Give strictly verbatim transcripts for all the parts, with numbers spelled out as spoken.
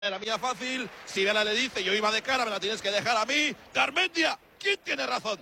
La mía fácil, Sibela le dice, yo iba de cara, me la tienes que dejar a mí. Garmendia, ¿quién tiene razón?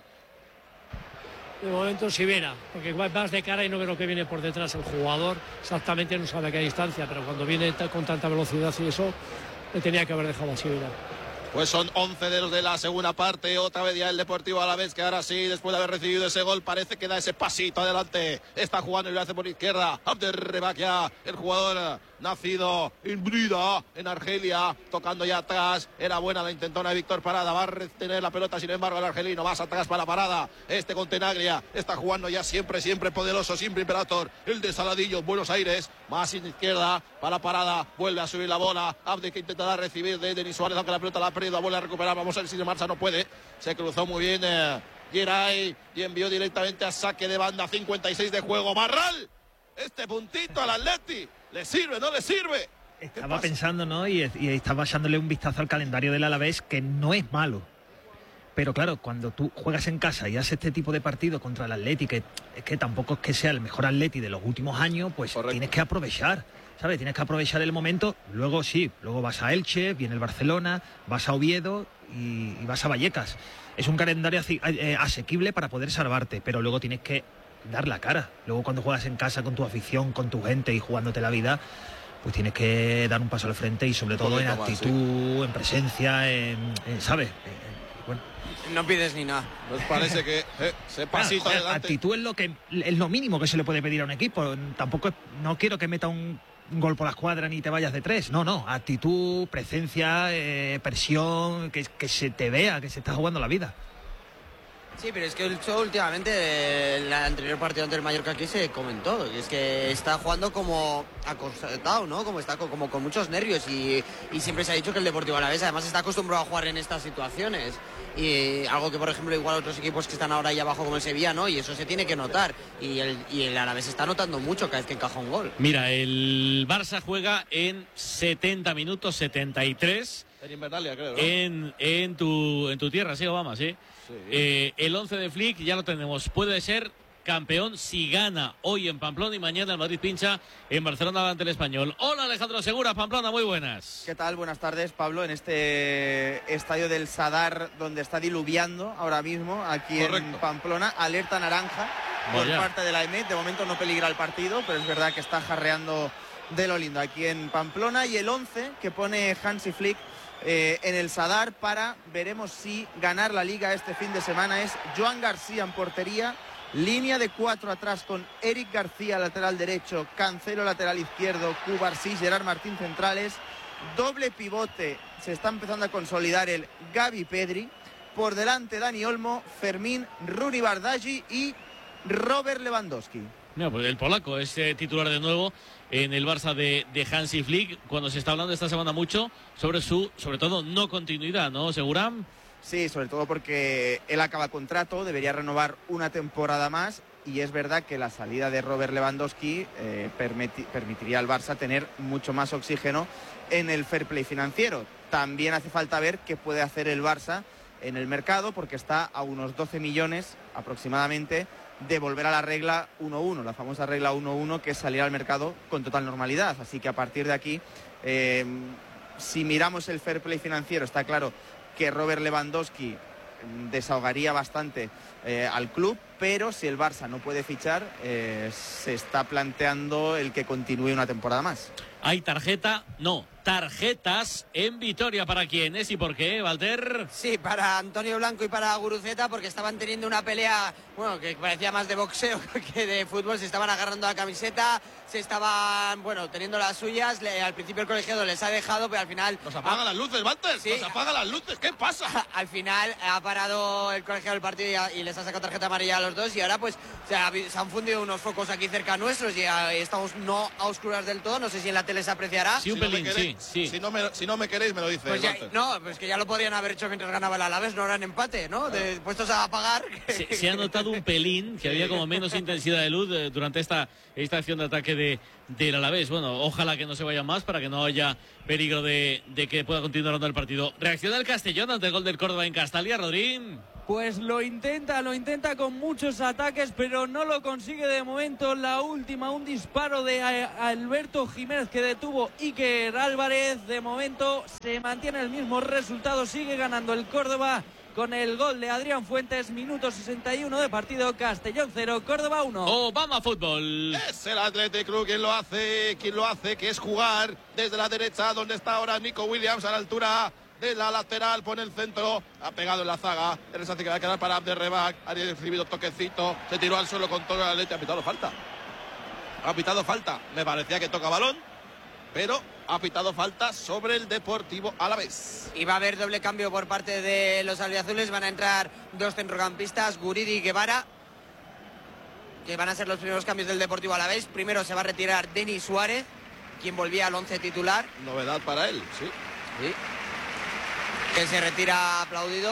De momento Sibela, porque vas de cara y no ve lo que viene por detrás. El jugador exactamente no sabe a qué distancia, pero cuando viene con tanta velocidad y eso, le tenía que haber dejado a Sibela. Pues son once de los de la segunda parte, otra vez ya el Deportivo Alavés, que ahora sí, después de haber recibido ese gol, parece que da ese pasito adelante. Está jugando y lo hace por izquierda. Abderrebakia, el jugador nacido en Brida, en Argelia, tocando ya atrás. Era buena la intentona de Víctor Parada, va a retener la pelota, sin embargo el argelino más atrás para la Parada. Este con Tenaglia, está jugando ya siempre, siempre poderoso, siempre Imperator. El de Saladillo, Buenos Aires, más en izquierda para la Parada, vuelve a subir la bola. Abde que intentará recibir de Denis Suárez, aunque la pelota la ha perdido, vuelve a recuperar. Vamos a ver si de marcha no puede. Se cruzó muy bien eh, Geray y envió directamente a saque de banda. cincuenta y seis de juego. Marral, este puntito al Atleti, ¿le sirve, no le sirve? Estaba pensando, ¿no? Y, y estaba echándole un vistazo al calendario del Alavés, que no es malo. Pero claro, cuando tú juegas en casa y haces este tipo de partido contra el Atleti, que es que tampoco es que sea el mejor Atleti de los últimos años, pues correcto, tienes que aprovechar, ¿sabes? Tienes que aprovechar el momento. Luego sí, luego vas a Elche, viene el Barcelona, vas a Oviedo y, y vas a Vallecas. Es un calendario asequible para poder salvarte, pero luego tienes que dar la cara. Luego cuando juegas en casa con tu afición, con tu gente y jugándote la vida, pues tienes que dar un paso al frente y sobre todo en actitud, más, sí, en presencia, en, en ¿sabes? En, bueno. No pides ni nada. Nos parece que eh, se pasito claro, adelante. Actitud es lo que es lo mínimo que se le puede pedir a un equipo. Tampoco no quiero que meta un, un gol por la escuadra ni te vayas de tres. No, no. Actitud, presencia, eh, presión, que, que se te vea que se está jugando la vida. Sí, pero es que el show últimamente, el anterior partido ante el Mallorca aquí se comentó, que es que está jugando como acostado, ¿no? Como está como con muchos nervios y, y siempre se ha dicho que el Deportivo Alavés además está acostumbrado a jugar en estas situaciones y algo que por ejemplo igual otros equipos que están ahora ahí abajo como el Sevilla, ¿no? Y eso se tiene que notar y el, y el Alavés está notando mucho cada vez que encaja un gol. Mira, el Barça juega en setenta minutos, setenta y tres. En Invernalia, creo, ¿no? En, en, tu, en tu tierra, sí, Obama, sí. sí. Eh, el once de Flick ya lo tenemos. Puede ser campeón si gana hoy en Pamplona y mañana el Madrid pincha en Barcelona ante el Español. Hola, Alejandro Segura, Pamplona, muy buenas. ¿Qué tal? Buenas tardes, Pablo, en este estadio del Sadar donde está diluviando ahora mismo, aquí Correcto. en Pamplona. Alerta naranja por Vaya. parte de la E M E T. De momento no peligra el partido, pero es verdad que está jarreando de lo lindo aquí en Pamplona. Y el once que pone Hansi Flick Eh, en el Sadar para, veremos si ganar la Liga este fin de semana, es Joan García en portería, línea de cuatro atrás con Eric García lateral derecho, Cancelo lateral izquierdo, Cubarsí, Gerard Martín centrales, doble pivote, se está empezando a consolidar el Gavi Pedri, por delante Dani Olmo, Fermín, Runi Bardghji y Robert Lewandowski. No, pues el polaco es eh, titular de nuevo en el Barça de, de Hansi Flick, cuando se está hablando esta semana mucho sobre su, sobre todo, no continuidad, ¿no, Seguram? Sí, sobre todo porque él acaba contrato, debería renovar una temporada más y es verdad que la salida de Robert Lewandowski eh, permiti- permitiría al Barça tener mucho más oxígeno en el fair play financiero. También hace falta ver qué puede hacer el Barça en el mercado porque está a unos doce millones aproximadamente de volver a la regla uno uno, la famosa regla uno uno, que es salir al mercado con total normalidad. Así que a partir de aquí, eh, si miramos el fair play financiero, está claro que Robert Lewandowski desahogaría bastante eh, al club, pero si el Barça no puede fichar, eh, se está planteando el que continúe una temporada más. ¿Hay tarjeta? No. Tarjetas en Vitoria. ¿Para quiénes y por qué, Walter? Sí, para Antonio Blanco y para Guruceta, porque estaban teniendo una pelea, bueno, que parecía más de boxeo que de fútbol. Se estaban agarrando la camiseta, se estaban, bueno, teniendo las suyas. Le, al principio el colegiado les ha dejado, pero al final... Nos apagan ha... las luces, Walter. Sí, Nos apagan las luces. ¿Qué pasa? Al final ha parado el colegiado del partido y, a, y les ha sacado tarjeta amarilla a los dos. Y ahora pues se, ha, se han fundido unos focos aquí cerca nuestros y a, estamos no a oscuras del todo. No sé si en la tele se apreciará. Sí, un si pelín, no queréis, sí, sí. Si no, me, si no me queréis, me lo dices. Pues ya, no, pues que ya lo podrían haber hecho mientras ganaba el Alavés, no eran empate, ¿no? De, puestos a apagar. Se, se ha notado un pelín, que había como menos intensidad de luz eh, durante esta, esta acción de ataque de, del Alavés. Bueno, ojalá que no se vaya más para que no haya peligro de, de que pueda continuar dando el partido. Reacciona el Castellón ante el gol del Córdoba en Castalia, Rodrín. Pues lo intenta, lo intenta con muchos ataques, pero no lo consigue de momento. La última, un disparo de Alberto Jiménez que detuvo Iker Álvarez. De momento se mantiene el mismo resultado, sigue ganando el Córdoba con el gol de Adrián Fuentes, minuto sesenta y uno de partido. Castellón cero, Córdoba uno. Obama Fútbol. Es el Athletic Club quien lo hace, quien lo hace, que es jugar desde la derecha, donde está ahora Nico Williams, a la altura de la lateral, pone el centro, ha pegado en la zaga, el rechazo que va a quedar para Abderrebac, ha recibido toquecito, se tiró al suelo con todo el Atleti, ha pitado falta. Ha pitado falta, me parecía que toca balón, pero ha pitado falta sobre el Deportivo Alavés. Y va a haber doble cambio por parte de los albiazules, van a entrar dos centrocampistas, Guridi y Guevara, que van a ser los primeros cambios del Deportivo Alavés. Primero se va a retirar Denis Suárez, quien volvía al once titular. Novedad para él, sí. Sí. Que se retira aplaudido.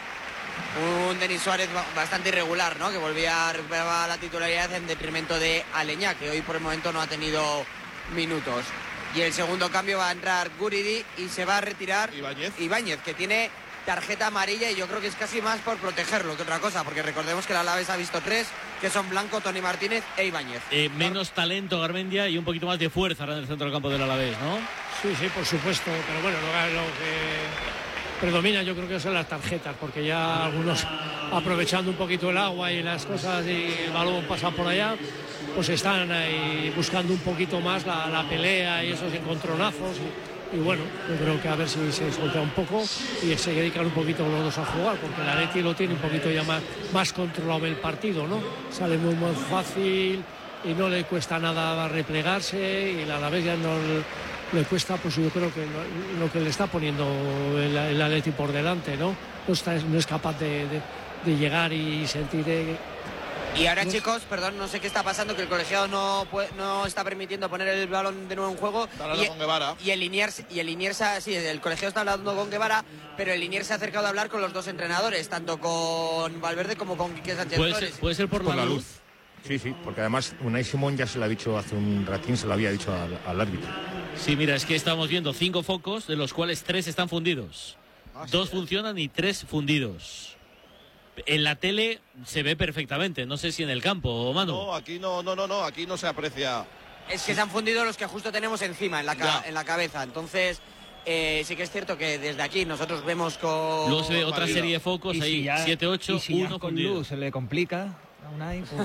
Un Denis Suárez bastante irregular, ¿no? Que volvía a recuperar la titularidad en detrimento de Aleñá, que hoy por el momento no ha tenido minutos. Y el segundo cambio va a entrar Guridi y se va a retirar Ibáñez, Ibáñez que tiene tarjeta amarilla, y yo creo que es casi más por protegerlo que otra cosa, porque recordemos que el Alavés ha visto tres, que son Blanco, Tony Martínez e Ibáñez. Eh, menos talento Garmendia y un poquito más de fuerza en el centro del campo del Alavés, ¿no? Sí, sí, por supuesto, pero bueno, lo, lo que predomina yo creo que son las tarjetas, porque ya algunos, aprovechando un poquito el agua y las cosas y el balón pasa por allá, pues están ahí buscando un poquito más la, la pelea y esos encontronazos. Y, y bueno, yo creo que a ver si se suelta un poco y se dedican un poquito los dos a jugar, porque el Atleti lo tiene un poquito ya más, más controlado el partido, ¿no? Sale muy, muy fácil y no le cuesta nada replegarse, y el Alavés ya no le, le cuesta, pues yo creo que lo, lo que le está poniendo el, el Atleti por delante, ¿no? No, está, no es capaz de, de, de llegar y sentir... Eh, Y ahora, chicos, perdón, no sé qué está pasando, que el colegiado no puede, no está permitiendo poner el balón de nuevo en juego. Está hablando y, con Guevara. Y el Liniers, y el Liniers, sí, el colegiado está hablando con Guevara, pero el Liniers se ha acercado a hablar con los dos entrenadores, tanto con Valverde como con Quique Sánchez ¿Puede Flores. ser, puede ser por, por la, la luz? luz. Sí, sí, porque además Unai Simón ya se lo ha dicho hace un ratín, se lo había dicho al, al árbitro. Sí, mira, es que estamos viendo cinco focos, de los cuales tres están fundidos. Ah, sí, Dos eh. funcionan y tres fundidos. En la tele se ve perfectamente, no sé si en el campo, Manu. No, aquí no, no, no, no, aquí no se aprecia. Es que se han fundido los que justo tenemos encima, en la, ca Ya. en la cabeza. Entonces, eh, sí que es cierto que desde aquí nosotros vemos con... Luego se ve otra Válida. serie de focos Y ahí, si ya- siete, ocho, y si ya uno con fundido. luz se le complica a Unai, pues...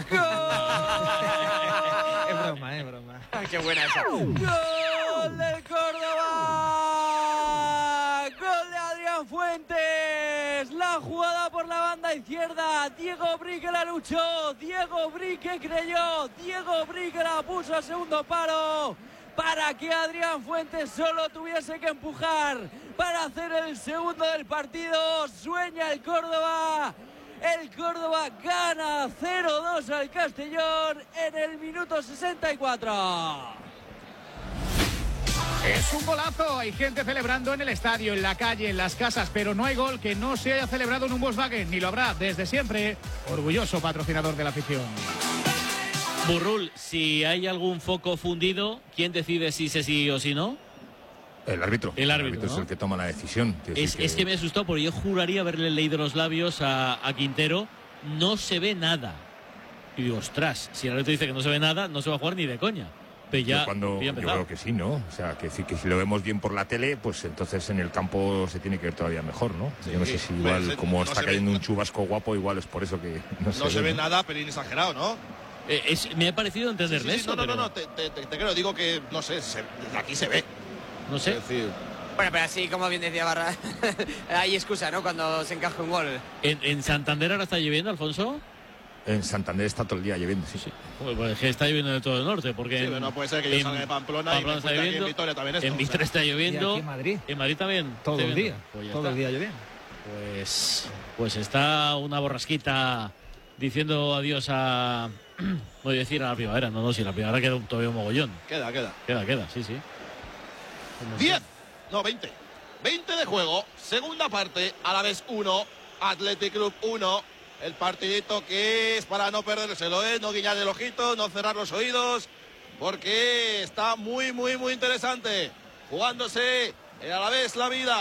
es broma, es broma. ¡Qué buena esa! ¡Gol del Córdoba! ¡Gol de Adrián Fuentes! La jugada por la banda izquierda. Diego Brique la luchó. Diego Brique creyó. Diego Brique la puso al segundo paro, para que Adrián Fuentes solo tuviese que empujar para hacer el segundo del partido. Sueña el Córdoba. El Córdoba gana cero dos al Castellón en el minuto sesenta y cuatro. Es un golazo, hay gente celebrando en el estadio, en la calle, en las casas, pero no hay gol que no se haya celebrado en un Volkswagen, ni lo habrá desde siempre. Orgulloso patrocinador de la afición. Burrul, si hay algún foco fundido, ¿quién decide si se sí o si no? El árbitro. El árbitro, es ¿no? el que toma la decisión. Quiero Es, decir que- es que me asustó porque yo juraría haberle leído los labios a, a Quintero. No se ve nada. Y digo, ostras, si el árbitro dice que no se ve nada, no se va a jugar ni de coña. Pero ya, yo cuando, ya ha yo empezado. creo que sí, ¿no? O sea, que, sí, que si lo vemos bien por la tele, pues entonces en el campo se tiene que ver todavía mejor, ¿no? Sí, yo no sé si hombre, igual, se- como no está se cayendo ve- un chubasco guapo, igual es por eso que no, No se ve ¿no? nada, pero exagerado, ¿no? Eh, es- me ha parecido Sí, entenderle sí, sí, eso, no, no, pero no, no, te, te, te- te creo, digo que, no sé, se- desde aquí se ve. no sé. Es decir, Bueno, pero así como bien decía Barra, hay excusa, ¿no? Cuando se encaja un gol. ¿En, en Santander ahora está lloviendo, Alfonso? En Santander está todo el día lloviendo, sí, sí. Pues, pues es que está lloviendo en todo el norte, porque sí, en, pero no puede ser que yo en salga de Pamplona, Pamplona y me está encuentre aquí lloviendo, en Vitoria también esto. en o sea. Vitoria está Y lloviendo, aquí en Madrid, en Madrid también. todo está el lloviendo. día, Pues ya todo el está. día lloviendo. Pues, pues está una borrasquita diciendo adiós a... Voy a decir a la primavera, no, no, si la primavera queda un- todavía un mogollón. Queda, queda. Queda, queda, sí, sí. diez, no, veinte. veinte de juego, segunda parte, Alavés uno, Athletic Club uno. El partidito que es para no perdérselo, ¿eh? No guiñar el ojito, no cerrar los oídos, porque está muy, muy, muy interesante. Jugándose el Alavés la vida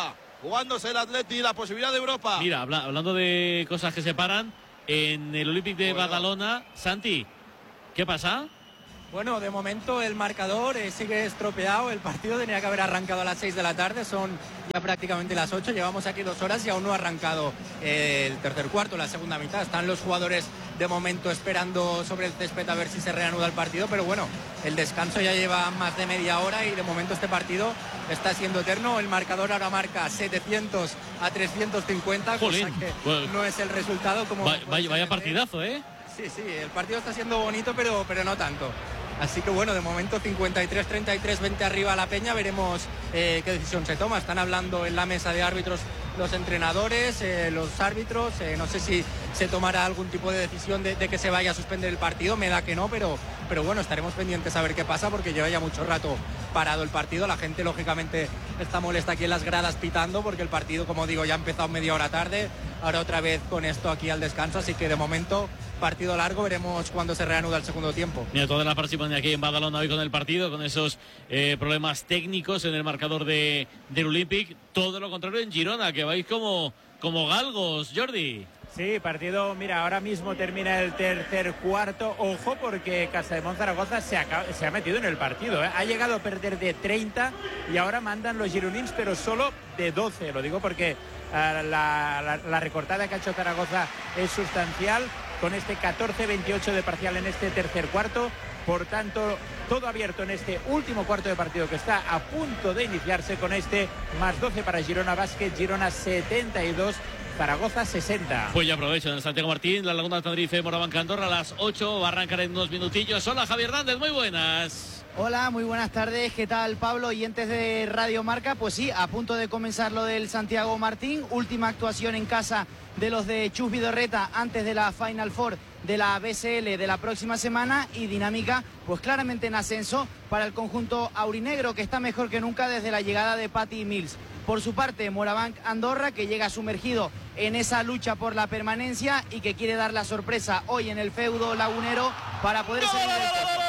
jugándose el Atleti la posibilidad de Europa. Mira, habla, hablando de cosas que separan, en el Olympic de bueno. Badalona, Santi, ¿qué pasa? Bueno, de momento el marcador eh, sigue estropeado. El partido tenía que haber arrancado a las seis de la tarde, son ya prácticamente las ocho. Llevamos aquí dos horas y aún no ha arrancado eh, el tercer cuarto, la segunda mitad. Están los jugadores de momento esperando sobre el césped a ver si se reanuda el partido, pero bueno, el descanso ya lleva más de media hora y de momento este partido está siendo eterno. El marcador ahora marca setecientos a trescientos cincuenta, cosa que bueno, no es el resultado como... Va, vaya, vaya partidazo, ¿eh? Sí, sí, el partido está siendo bonito, pero, pero no tanto. Así que bueno, de momento cincuenta y tres treinta y tres, veinte arriba la Peña, veremos eh, qué decisión se toma. Están hablando en la mesa de árbitros los entrenadores, eh, los árbitros, eh, no sé si se tomará algún tipo de decisión de, de que se vaya a suspender el partido, me da que no, pero, pero bueno, estaremos pendientes a ver qué pasa porque lleva ya mucho rato parado el partido. La gente lógicamente está molesta aquí en las gradas pitando porque el partido, como digo, ya ha empezado media hora tarde, ahora otra vez con esto aquí al descanso, así que de momento partido largo, veremos cuándo se reanuda el segundo tiempo. Mira, toda la participación aquí en Badalona hoy con el partido, con esos eh, problemas técnicos en el marcador de, del Olympic, todo lo contrario en Girona, que vais como, como galgos, Jordi. Sí, partido, mira, ahora mismo termina el tercer cuarto, ojo porque Casademont Zaragoza se, acaba, se ha metido en el partido, ¿eh? Ha llegado a perder de treinta y ahora mandan los gironins, pero solo de doce, lo digo porque uh, la, la, la recortada que ha hecho Zaragoza es sustancial, con este catorce veintiocho de parcial en este tercer cuarto. Por tanto, todo abierto en este último cuarto de partido que está a punto de iniciarse con este más doce para Girona Basket, Girona setenta y dos, Zaragoza sesenta. Pues ya aprovecho en el Santiago Martín, la Laguna de Tenerife, Morabanca, Andorra, a las ocho, va a arrancar en unos minutillos. Hola, Javier Hernández, muy buenas. Hola, muy buenas tardes, ¿qué tal, Pablo? Oyentes de Radio Marca, pues sí, a punto de comenzar lo del Santiago Martín, última actuación en casa de los de Chus Vidorreta antes de la Final Four de la B S L de la próxima semana y dinámica pues claramente en ascenso para el conjunto aurinegro, que está mejor que nunca desde la llegada de Patty Mills. Por su parte, Morabanc Andorra, que llega sumergido en esa lucha por la permanencia y que quiere dar la sorpresa hoy en el feudo lagunero para poder salir del puesto.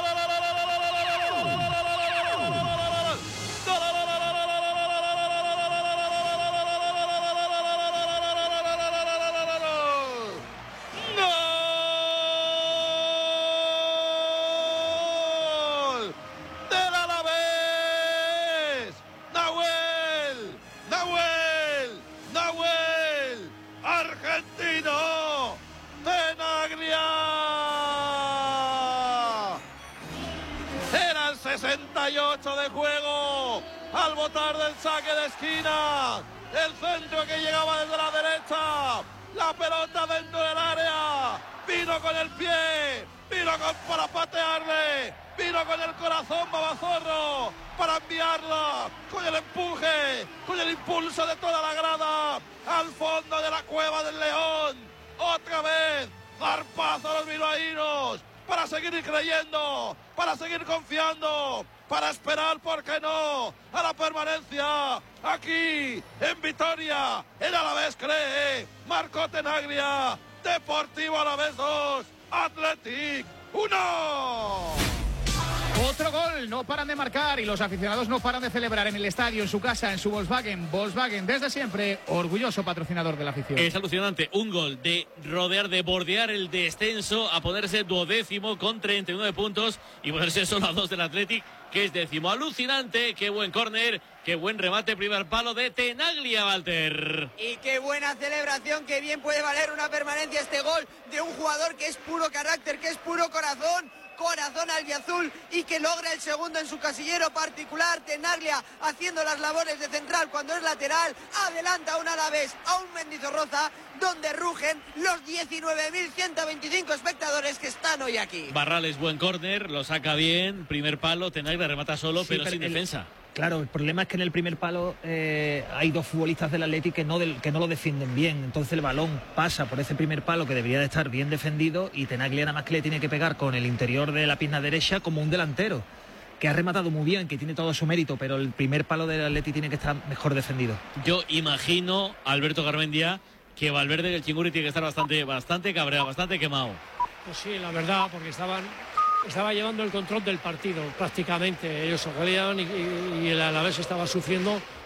sesenta y ocho de juego al botar del saque de esquina, el centro que llegaba desde la derecha, la pelota dentro del área, vino con el pie, vino con, para patearle, vino con el corazón Babazorro para enviarla, con el empuje, con el impulso de toda la grada al fondo de la cueva del León. Otra vez zarpazo a los bilbaínos para seguir creyendo, para seguir confiando, para esperar, ¿por qué no?, a la permanencia aquí en Vitoria. El Alavés cree, Marco Tenaglia, Deportivo Alavés dos, Athletic uno. Otro gol, no paran de marcar y los aficionados no paran de celebrar en el estadio, en su casa, en su Volkswagen. Volkswagen, desde siempre, orgulloso patrocinador de la afición. Es alucinante, un gol de rodear, de bordear el descenso a ponerse duodécimo con treinta y nueve puntos y ponerse solo a dos del Athletic, que es décimo. Alucinante, qué buen córner, qué buen remate, primer palo de Tenaglia, Walter. Y qué buena celebración, que bien puede valer una permanencia este gol de un jugador que es puro carácter, que es puro corazón. Corazón albiazul y que logra el segundo en su casillero particular. Tenaglia haciendo las labores de central cuando es lateral, adelanta a un Alavés, a un Mendizorroza, donde rugen los diecinueve mil ciento veinticinco espectadores que están hoy aquí. Barrales, buen córner, lo saca bien, primer palo, Tenaglia remata solo, sí, pero, pero sin el... defensa. Claro, el problema es que en el primer palo eh, hay dos futbolistas del Athletic que no, del, que no lo defienden bien. Entonces el balón pasa por ese primer palo que debería de estar bien defendido y Tenaglia nada más que le tiene que pegar con el interior de la pierna derecha como un delantero, que ha rematado muy bien, que tiene todo su mérito, pero el primer palo del Athletic tiene que estar mejor defendido. Yo imagino, Alberto Garmendia, que Valverde y el Chingurri tiene que estar bastante, bastante cabreado, bastante quemado. Pues sí, la verdad, porque estaban... Estaba llevando el control del partido prácticamente. Ellos se goleaban y, y, y el Alavés estaba sufriendo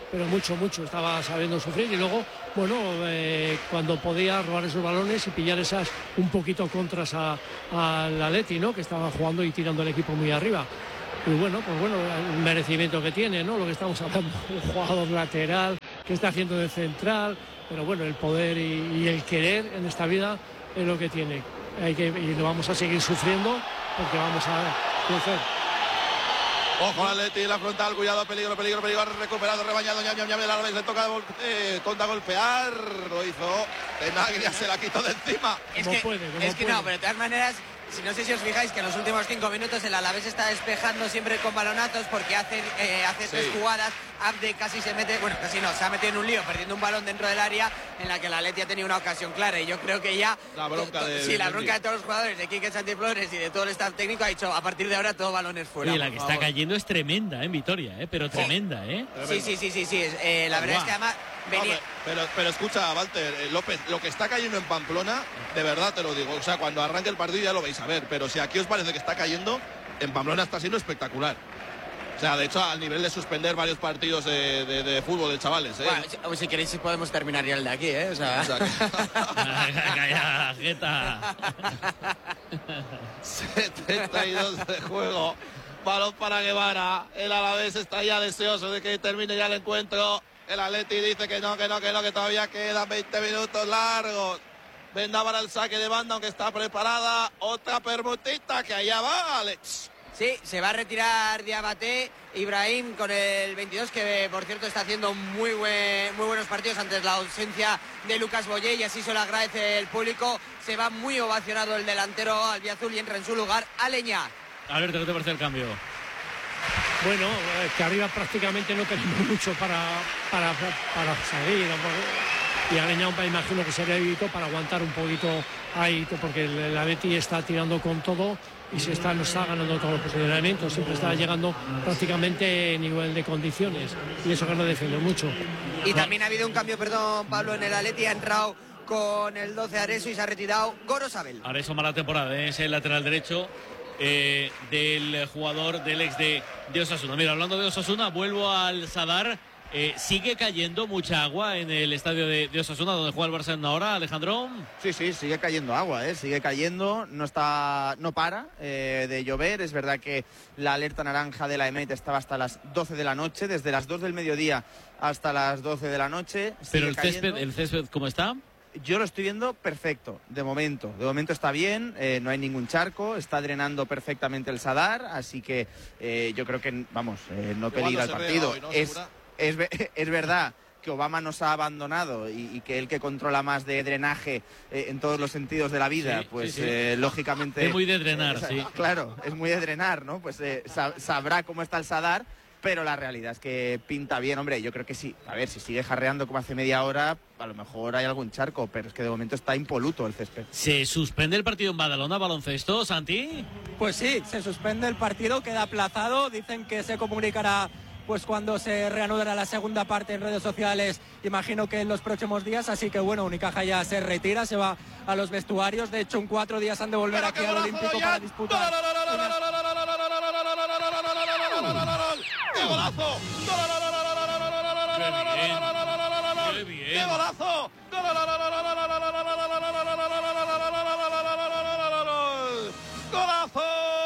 pero mucho, mucho, estaba sabiendo sufrir y luego, bueno, eh, cuando podía robar esos balones y pillar esas un poquito contras al Atleti, ¿no? Que estaba jugando y tirando el equipo muy arriba. Y bueno, pues bueno, el merecimiento que tiene, ¿no? Lo que estamos hablando, un jugador lateral que está haciendo de central, pero bueno, el poder y, y el querer en esta vida es lo que tiene. Hay que, y lo vamos a seguir sufriendo porque vamos a crecer. Ojo al Atleti, la frontal, cuidado, peligro, peligro, peligro, recuperado, rebañado, ñam, ñam, ñam, a la vez le toca eh, contra golpear, lo hizo Tenaglia, se la quitó de encima. Es que, puede, es que no, pero de todas maneras, si no sé si os fijáis que en los últimos cinco minutos el Alavés está despejando siempre con balonazos porque hace, eh, hace sí. tres jugadas, Abde casi se mete, bueno, casi no, se ha metido en un lío perdiendo un balón dentro del área en la que el Atleti ha tenido una ocasión clara y yo creo que ya la bronca de, sí, de, la de bronca de todos los jugadores, de Quique Santiflores y de todo el staff técnico ha dicho a partir de ahora todo balones fuera. Y la que favor. Está cayendo es tremenda, en ¿eh? Vitoria, ¿eh? Pero tremenda, ¿eh? Sí, sí, sí, sí, sí, eh, la verdad wow. es que además venía... No, pero, pero escucha, Walter, eh, López, lo que está cayendo en Pamplona, de verdad te lo digo, o sea, cuando arranque el partido ya lo vais a ver, pero si aquí os parece que está cayendo, en Pamplona está siendo espectacular. O sea, de hecho, al nivel de suspender varios partidos de, de, de fútbol de chavales, ¿eh? Bueno, si, si queréis podemos terminar ya el de aquí, ¿eh? O sea... Calla, jeta. setenta y dos de juego. Balón para Guevara. El Alavés está ya deseoso de que termine ya el encuentro. El Atleti dice que no, que no, que no, que todavía quedan veinte minutos largos. Vendrá para el saque de banda, aunque está preparada. Otra permutita que allá va, Alex. Sí, se va a retirar Diabaté, Ibrahim con el veintidós, que por cierto está haciendo muy, buen, muy buenos partidos antes la ausencia de Lucas Boyé y así se lo agradece el público. Se va muy ovacionado el delantero albiazul y entra en su lugar Aleñá. Alberto, ¿qué te parece el cambio? Bueno, eh, que arriba prácticamente no tenemos mucho para, para, para salir. Y Aleñá, imagino que sería evito para aguantar un poquito ahí, porque el Atleti está tirando con todo y se está, nos está ganando todos los posicionamientos, siempre está llegando prácticamente en nivel de condiciones y eso que no defiende mucho. Y también ha habido un cambio, perdón Pablo, en el Atleti, ha entrado con el doce Areso y se ha retirado Gorosabel. Areso mala temporada, ¿eh? Es el lateral derecho eh, del jugador del ex de, de Osasuna. Mira, hablando de Osasuna, vuelvo al Sadar. Eh, ¿Sigue cayendo mucha agua en el estadio de, de Osasuna, donde juega el Barça ahora, Alejandro? Sí, sí, sigue cayendo agua, ¿eh? sigue cayendo, no está, no para eh, de llover. Es verdad que la alerta naranja de la EMET estaba hasta las doce de la noche, desde las dos del mediodía hasta las doce de la noche. Pero el césped, el césped, ¿cómo está? Yo lo estoy viendo perfecto, de momento. De momento está bien, eh, no hay ningún charco, está drenando perfectamente el Sadar, así que eh, yo creo que, vamos, eh, no peligra el partido. Hoy, ¿no? Es, es, es verdad que Obama nos ha abandonado y, y que el que controla más de drenaje eh, en todos los sentidos de la vida, sí, pues sí, sí. Eh, lógicamente... Es muy de drenar, eh, sí. Claro, es muy de drenar, ¿no? Pues eh, sab sabrá cómo está el Sadar. Pero la realidad es que pinta bien, hombre, yo creo que sí. A ver, si sigue jarreando como hace media hora, a lo mejor hay algún charco, pero es que de momento está impoluto el césped. ¿Se suspende el partido en Badalona, baloncesto, Santi? Pues sí, se suspende el partido, queda aplazado. Dicen que se comunicará pues cuando se reanudará la segunda parte en redes sociales, imagino que en los próximos días. Así que bueno, Unicaja ya se retira, se va a los vestuarios. De hecho, en cuatro días han de volver aquí al Olímpico para disputar. ¡Qué golazo! ¡Qué bien! ¡Qué golazo! ¡Golazo!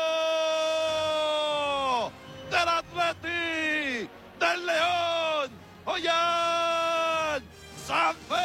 ¡Del Atleti! ¡Del León! ¡Ollán! ¡Sanfer!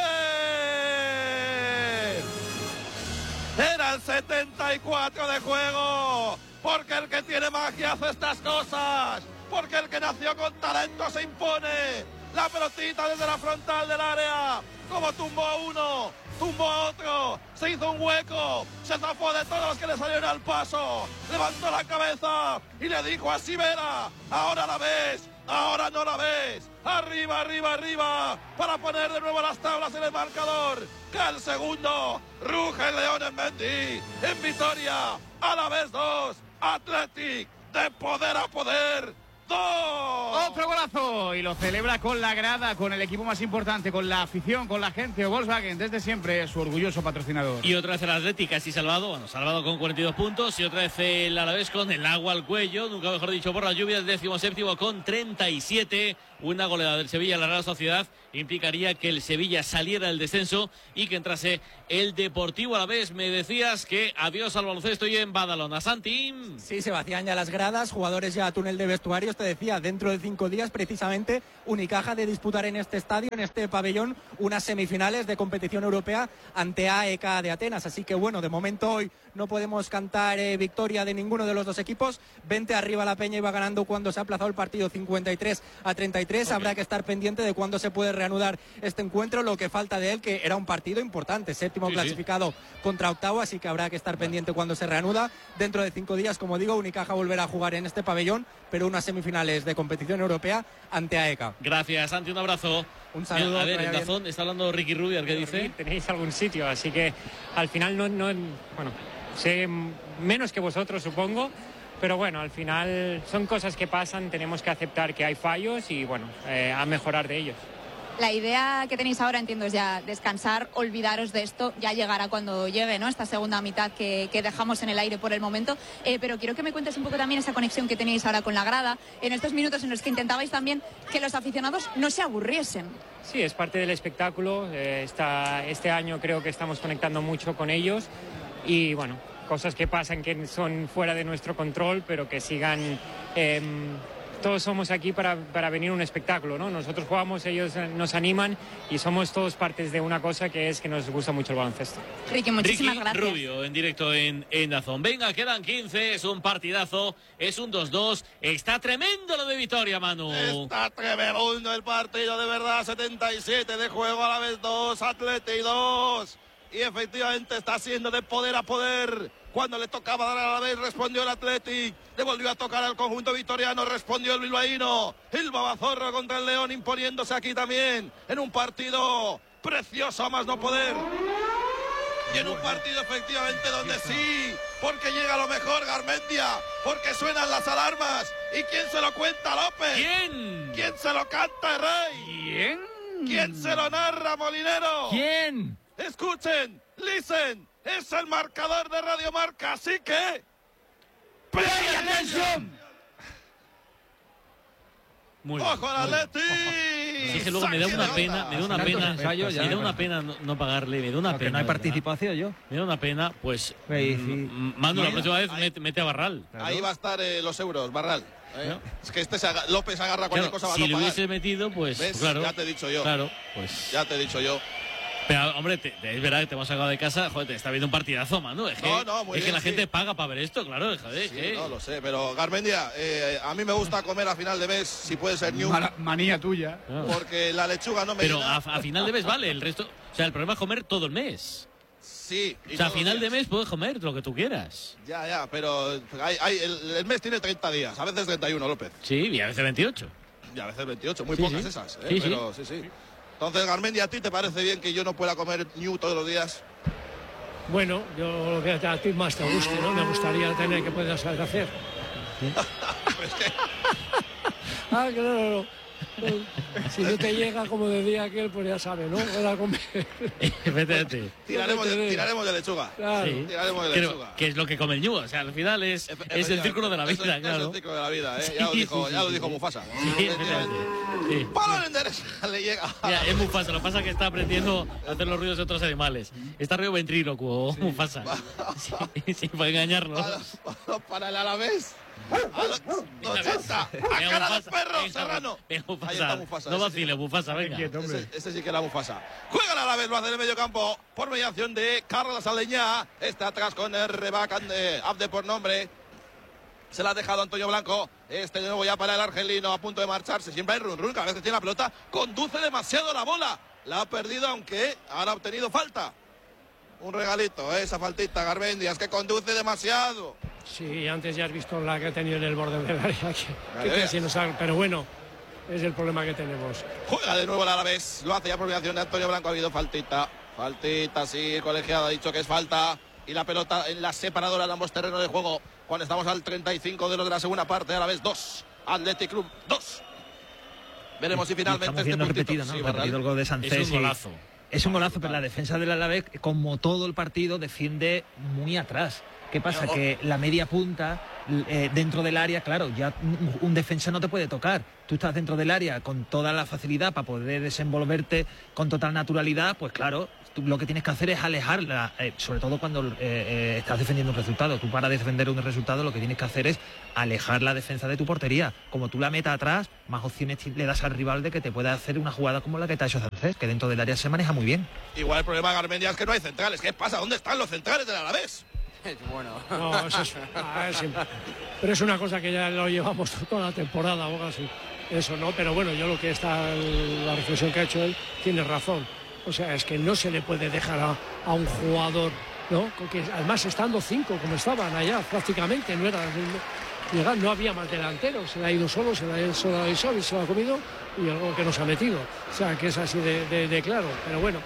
Era el setenta y cuatro de juego, porque el que tiene magia hace estas cosas. Porque el que nació con talento se impone. La pelotita desde la frontal del área. Como tumbó a uno, tumbó a otro. Se hizo un hueco. Se zafó de todos los que le salieron al paso. Levantó la cabeza y le dijo a Sivera: ahora la ves, ahora no la ves. Arriba, arriba, arriba. Para poner de nuevo las tablas en el marcador. Que el segundo. Ruge el León en Mendy. En Vitoria. Alavés dos. Athletic. De poder a poder. Otro golazo y lo celebra con la grada, con el equipo más importante, con la afición, con la gente. Volkswagen, desde siempre, su orgulloso patrocinador. Y otra vez el Athletic, casi salvado, bueno, salvado con cuarenta y dos puntos. Y otra vez el Alavés con el agua al cuello, nunca mejor dicho por la lluvia, el décimo séptimo con treinta y siete. una goleada del Sevilla a la Real Sociedad implicaría que el Sevilla saliera del descenso y que entrase el Deportivo Alavés. Me decías que adiós al baloncesto y en Badalona. Santi. Sí, se vacían ya las gradas, jugadores ya a túnel de vestuarios. Te decía, dentro de cinco días precisamente Unicaja de disputar en este estadio, en este pabellón, unas semifinales de competición europea ante A E K de Atenas. Así que bueno, de momento hoy no podemos cantar eh, victoria de ninguno de los dos equipos. veinte arriba la Peña, iba ganando cuando se ha aplazado el partido cincuenta y tres a treinta y tres. Okay. Habrá que estar pendiente de cuándo se puede reanudar este encuentro, lo que falta de él, que era un partido importante, séptimo sí, clasificado sí. contra octavo, así que habrá que estar pendiente cuando se reanuda. Dentro de cinco días, como digo, Unicaja volverá a jugar en este pabellón, pero unas semifinales de competición europea ante A E K. Gracias, Santi, un abrazo. Un saludo. A ver, en Dazón está hablando Ricky Rubiar, ¿qué dice? Tenéis algún sitio, así que al final no, no bueno, sé menos que vosotros, supongo, pero bueno, al final son cosas que pasan, tenemos que aceptar que hay fallos y bueno, eh, a mejorar de ellos. La idea que tenéis ahora, entiendo, es ya descansar, olvidaros de esto, ya llegará cuando llegue, ¿no?, esta segunda mitad que, que dejamos en el aire por el momento, eh, pero quiero que me cuentes un poco también esa conexión que tenéis ahora con la grada, en estos minutos en los que intentabais también que los aficionados no se aburriesen. Sí, es parte del espectáculo, eh, está, este año creo que estamos conectando mucho con ellos y bueno, cosas que pasan que son fuera de nuestro control, pero que sigan... Eh, todos somos aquí para, para venir a un espectáculo, ¿no? Nosotros jugamos, ellos nos animan y somos todos partes de una cosa que es que nos gusta mucho el baloncesto. Ricky, muchísimas Ricky gracias. Rubio, en directo en, en Dazón. Venga, quedan quince, es un partidazo, es un dos dos. Está tremendo lo de Vitoria, Manu. Está tremendo el partido, de verdad. setenta y siete de juego, a la vez dos, Atleti dos. Y efectivamente está siendo de poder a poder. Cuando le tocaba dar a la vez, respondió el Athletic. Le volvió a tocar al conjunto vitoriano, respondió el bilbaíno. El Babazorro contra el León, imponiéndose aquí también en un partido precioso a más no poder. Y en un partido efectivamente donde sí, porque llega lo mejor Garmendia, porque suenan las alarmas. ¿Y quién se lo cuenta, López? ¿Quién? ¿Quién se lo canta, Rey? ¿Quién? ¿Quién se lo narra, Molinero? ¿Quién? Escuchen, listen, es el marcador de Radio Marca, así que... ¡Pay attention! Muy ¡Ojo al Atleti! Sí, que luego me da una pena, me da una pena, me da una pena no, no pagarle, me da una pena. No hay participación yo. Me da una pena, pues mando la próxima vez, mete, mete a Barral. Ahí va a estar eh, los euros, Barral. ¿Eh? ¿No? Es que este se aga, López agarra cualquier claro, cosa. Si va a lo no hubiese metido, pues, pues claro. Ya te he dicho yo. Claro, pues. Ya te he dicho yo. Pero, hombre, te, te, es verdad que te hemos sacado de casa, joder, te está viendo un partidazo, Manu. Es que, no, no, muy es bien, que la sí. gente paga para ver esto, claro, joder. Sí, ¿qué? No, lo sé, pero Garmendia, eh, a mí me gusta comer a final de mes, si puede ser new. Mala, manía tuya. Claro. Porque la lechuga no me Pero llena. a, a final de mes vale, el resto... O sea, el problema es comer todo el mes. Sí. O sea, a final de mes puedes comer lo que tú quieras. Ya, ya, pero hay, hay, el, el mes tiene treinta días, a veces treinta y uno, López. Sí, y a veces veintiocho. Y a veces veintiocho, muy sí, pocas sí. esas, ¿eh? Sí, pero sí, sí. Entonces, Garmendia, ¿a ti te parece bien que yo no pueda comer new todos los días? Bueno, yo lo que a ti más te guste, ¿no? Me gustaría tener que puedas hacer. Pues que... Ah, claro, no. Si no te llega, como decía aquel, pues ya sabes, ¿no? Era comer. Vete, tiraremos, de, tiraremos de lechuga. Claro. Sí. Tiraremos de Creo lechuga. que es lo que come el ñu. O sea, al final es, es el círculo de la vida, es, claro. Es el círculo de la vida, ¿eh? Sí, ya lo dijo, sí, ya sí, lo dijo sí. Mufasa. Sí, sí. Balón endereza, le llega. Mira, es Mufasa, lo que pasa es que está aprendiendo a hacer los ruidos de otros animales. Está río ventrílocuo, sí. Mufasa. Sí, sí, para engañarlo. Para, para el Alavés. A los ochenta. A cara de perro, Serrano. Venga, Mufasa. Ahí está Mufasa. No vacile, Mufasa, venga. Ese, ese sí que era Mufasa. Juega el Alavés, lo hace en el medio campo por mediación de Carlos Aldeñá. Está atrás con el Rebac de Abde por nombre. Se la ha dejado Antonio Blanco. Este de nuevo ya para el argelino, a punto de marcharse. Siempre hay run run, cada vez que tiene la pelota conduce demasiado la bola. La ha perdido, aunque ahora ha obtenido falta. Un regalito, ¿eh? Esa faltita, Garmendia, es que conduce demasiado. Sí, antes ya has visto la que ha tenido en el borde del área. Que, que Vale, casi nos ha, pero bueno, es el problema que tenemos. Juega de nuevo el Alavés. Lo hace ya por mediación de Antonio Blanco. Ha habido faltita. Faltita, sí, el colegiado ha dicho que es falta. Y la pelota en la separadora de ambos terrenos de juego. Cuando estamos al treinta y cinco de los de la segunda parte, Alavés dos. Athletic Club dos. Veremos si finalmente estamos viendo este puntito... repetido, ¿no? Sí, repetido el gol de Sánchez. Es un golazo. Es un golazo, pero la defensa del Alavés, como todo el partido, defiende muy atrás. ¿Qué pasa? Pero, oh. Que la media punta, eh, dentro del área, claro, ya un, un defensa no te puede tocar. Tú estás dentro del área con toda la facilidad para poder desenvolverte con total naturalidad, pues claro, tú lo que tienes que hacer es alejarla, eh, sobre todo cuando eh, eh, estás defendiendo un resultado. Tú para defender un resultado lo que tienes que hacer es alejar la defensa de tu portería. Como tú la metas atrás, más opciones le das al rival de que te pueda hacer una jugada como la que te ha hecho Sánchez, que dentro del área se maneja muy bien. Igual el problema, Garmendia, es que no hay centrales. ¿Qué pasa? ¿Dónde están los centrales del Alavés? Bueno. No, eso es, ah, es pero es una cosa que ya lo llevamos toda la temporada o algo así. Eso no, pero bueno, yo lo que está, la reflexión que ha hecho él, tiene razón. O sea, es que no se le puede dejar a, a un jugador, ¿no? Porque además estando cinco como estaban allá, prácticamente, no era llegar, no había más delanteros, se le ha ido solo, se le ha ido solo y se lo ha comido y algo que nos ha metido. O sea, que es así de, de, de claro, pero bueno.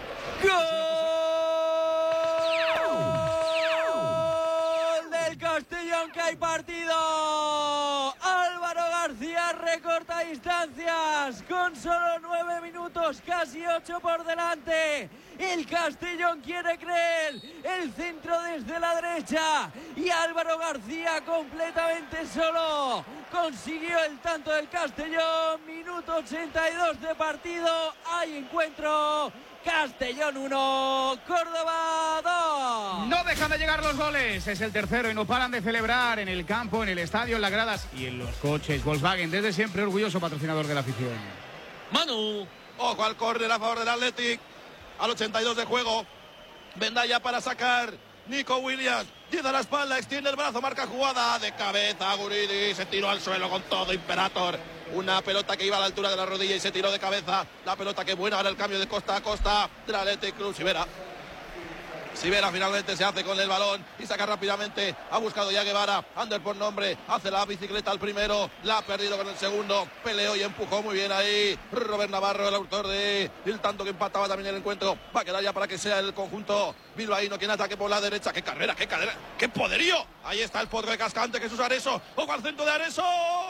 Castellón, que hay partido. Álvaro García recorta distancias con solo nueve minutos, casi ocho por delante. El Castellón quiere creer, el centro desde la derecha y Álvaro García completamente solo consiguió el tanto del Castellón. Minuto ochenta y dos de partido, hay encuentro. Castellón uno, Córdoba dos. No dejan de llegar los goles, es el tercero y no paran de celebrar en el campo, en el estadio, en las gradas y en los coches. Volkswagen, desde siempre orgulloso patrocinador de la afición. Manu, ojo al córner a favor del Athletic, al ochenta y dos de juego. Vendalla para sacar, Nico Williams, llega a la espalda, extiende el brazo, marca jugada de cabeza, Guridi, se tiró al suelo con todo, Imperator. Una pelota que iba a la altura de la rodilla y se tiró de cabeza. La pelota que buena, ahora el cambio de costa a costa del Athletic Club. Sivera. Sivera finalmente se hace con el balón y saca rápidamente. Ha buscado ya Guevara. Ander por nombre. Hace la bicicleta al primero. La ha perdido con el segundo. Peleó y empujó muy bien ahí Robert Navarro, el autor de el tanto que empataba también el encuentro. Va a quedar ya para que sea el conjunto bilbaíno quien ataque por la derecha. ¡Qué carrera, qué carrera! ¡Qué poderío! Ahí está el potro de Cascante, Jesús Areso. ¡Ojo al centro de Areso!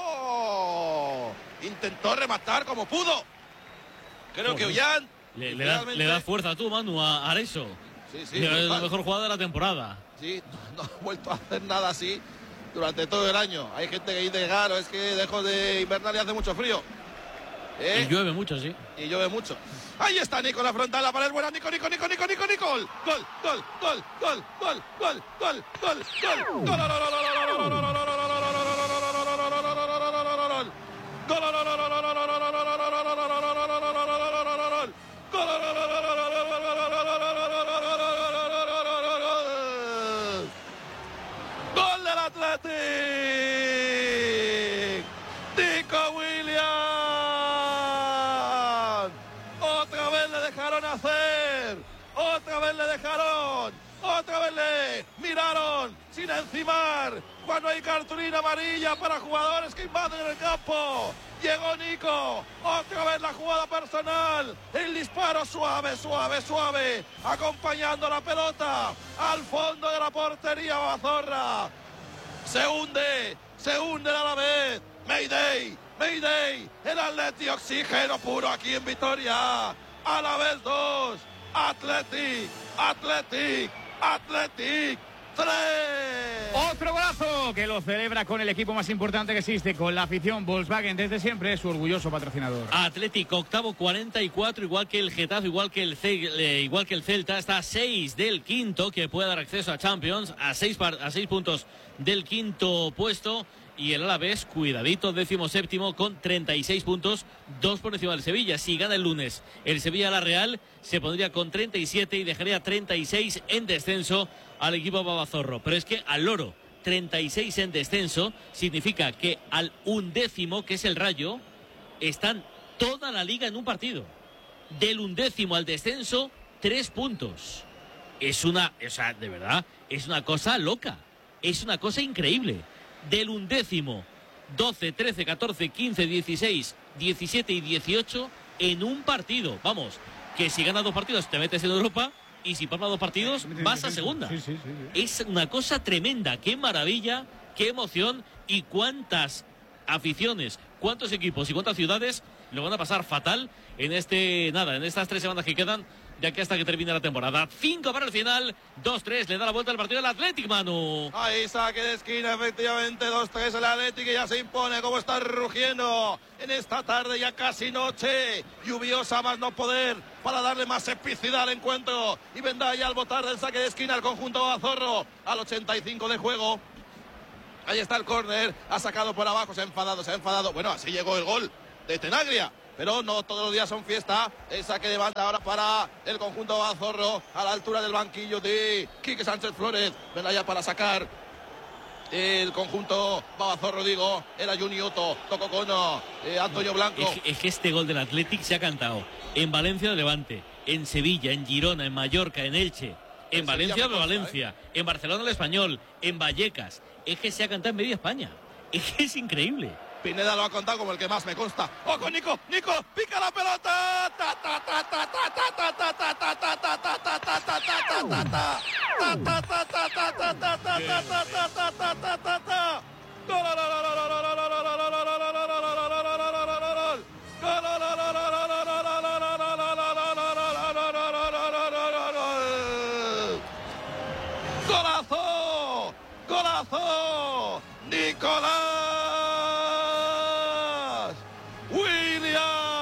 Intentó rematar como pudo. Creo que Ollán le, le, da, le da fuerza tú, Manu, a Areso. Sí, sí, es la mejor jugada de la temporada. Sí, no, no ha vuelto a hacer nada así durante todo el año. Hay gente que dice, claro, es que lejos de invernal y hace mucho frío. ¿Eh? Y llueve mucho, sí. Y llueve mucho. Ahí está Nico, la frontal, la pared buena. Nico, Nico, Nico, Nico, Nico, Nico. Gol, gol, gol, gol, gol, gol, gol, gol, gol, otra vez le miraron sin encimar cuando hay cartulina amarilla para jugadores que invaden el campo. Llegó Nico, otra vez la jugada personal, el disparo suave, suave, suave, acompañando la pelota al fondo de la portería Bazorra. Se hunde, se hunde a la vez. Mayday, Mayday, el Atleti, oxígeno puro aquí en Vitoria. A la vez dos, Athletic, Athletic, Athletic, tres. Otro golazo que lo celebra con el equipo más importante que existe, con la afición. Volkswagen, desde siempre, es su orgulloso patrocinador. Athletic, octavo, cuarenta y cuatro, igual que el Getafe, igual que el, C, eh, igual que el Celta. Está a seis del quinto, que puede dar acceso a Champions, a seis, a seis puntos del quinto puesto. Y el Alavés, cuidadito, décimo séptimo con treinta y seis puntos, dos por encima del Sevilla. Si gana el lunes el Sevilla a la Real, se pondría con treinta y siete y dejaría treinta y seis en descenso al equipo babazorro. Pero es que al loro, treinta y seis en descenso, significa que al undécimo, que es el Rayo, están toda la liga en un partido. Del undécimo al descenso, tres puntos. Es una, o sea, de verdad, es una cosa loca. Es una cosa increíble. Del undécimo, doce, trece, catorce, quince, dieciséis, diecisiete y dieciocho en un partido. Vamos, que si ganas dos partidos te metes en Europa y si pierdes dos partidos vas a segunda. Sí, sí, sí, sí. Es una cosa tremenda. Qué maravilla, qué emoción y cuántas aficiones, cuántos equipos y cuántas ciudades lo van a pasar fatal en este, nada, en estas tres semanas que quedan de aquí hasta que termine la temporada. cinco para el final, dos tres, le da la vuelta al partido del Athletic, Manu. Ahí saque de esquina, efectivamente, dos tres el Athletic y ya se impone como está rugiendo en esta tarde ya casi noche, lluviosa más no poder, para darle más epicidad al encuentro. Y vendrá ya al botar del saque de esquina el conjunto Bazorro al ochenta y cinco de juego. Ahí está el córner, ha sacado por abajo, se ha enfadado, se ha enfadado. Bueno, así llegó el gol de Tenaglia, pero no todos los días son fiesta. El saque de banda ahora para el conjunto Bazorro a la altura del banquillo de Quique Sánchez Flores. Vendrá ya para sacar el conjunto Bazorro, digo, era Junioto, tocó con eh, Antonio Blanco. Es, es que este gol del Athletic se ha cantado en Valencia de Levante, en Sevilla, en Girona, en Mallorca, en Elche, en, en Valencia de Valencia, ¿eh? En Barcelona el Español, en Vallecas. Es que se ha cantado en media España. Es que es increíble. Pineda lo ha contado como el que más me consta. ¡Ojo, Nico! ¡Nico! ¡Pica la pelota! ¡Ta, ta, ta, ta, ta, ta, ta, ta, ta, ta, ta, ta, ta, ta, ta, ta, ta, ta, ta! ¡Ta, ta, ta, ta, ta, ta, ta, ta, ta, ta, ta, ta, ta, ta! ¡Gol! ¡Golazo! ¡Golazo! ¡Nicolás Williams!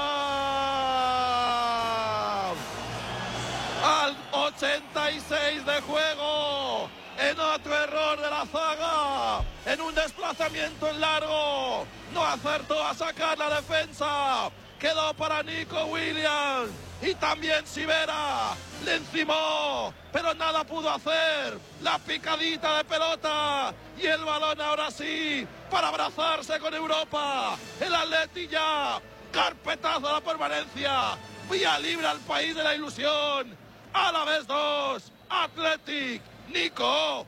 Al ochenta y seis de juego, en otro error de la zaga, en un desplazamiento en largo, no acertó a sacar la defensa, quedó para Nico Williams. Y también Sivera le encimó, pero nada pudo hacer. La picadita de pelota y el balón ahora sí para abrazarse con Europa. El Atleti ya, carpetazo a la permanencia, vía libre al país de la ilusión. Alavés dos, Athletic, Nico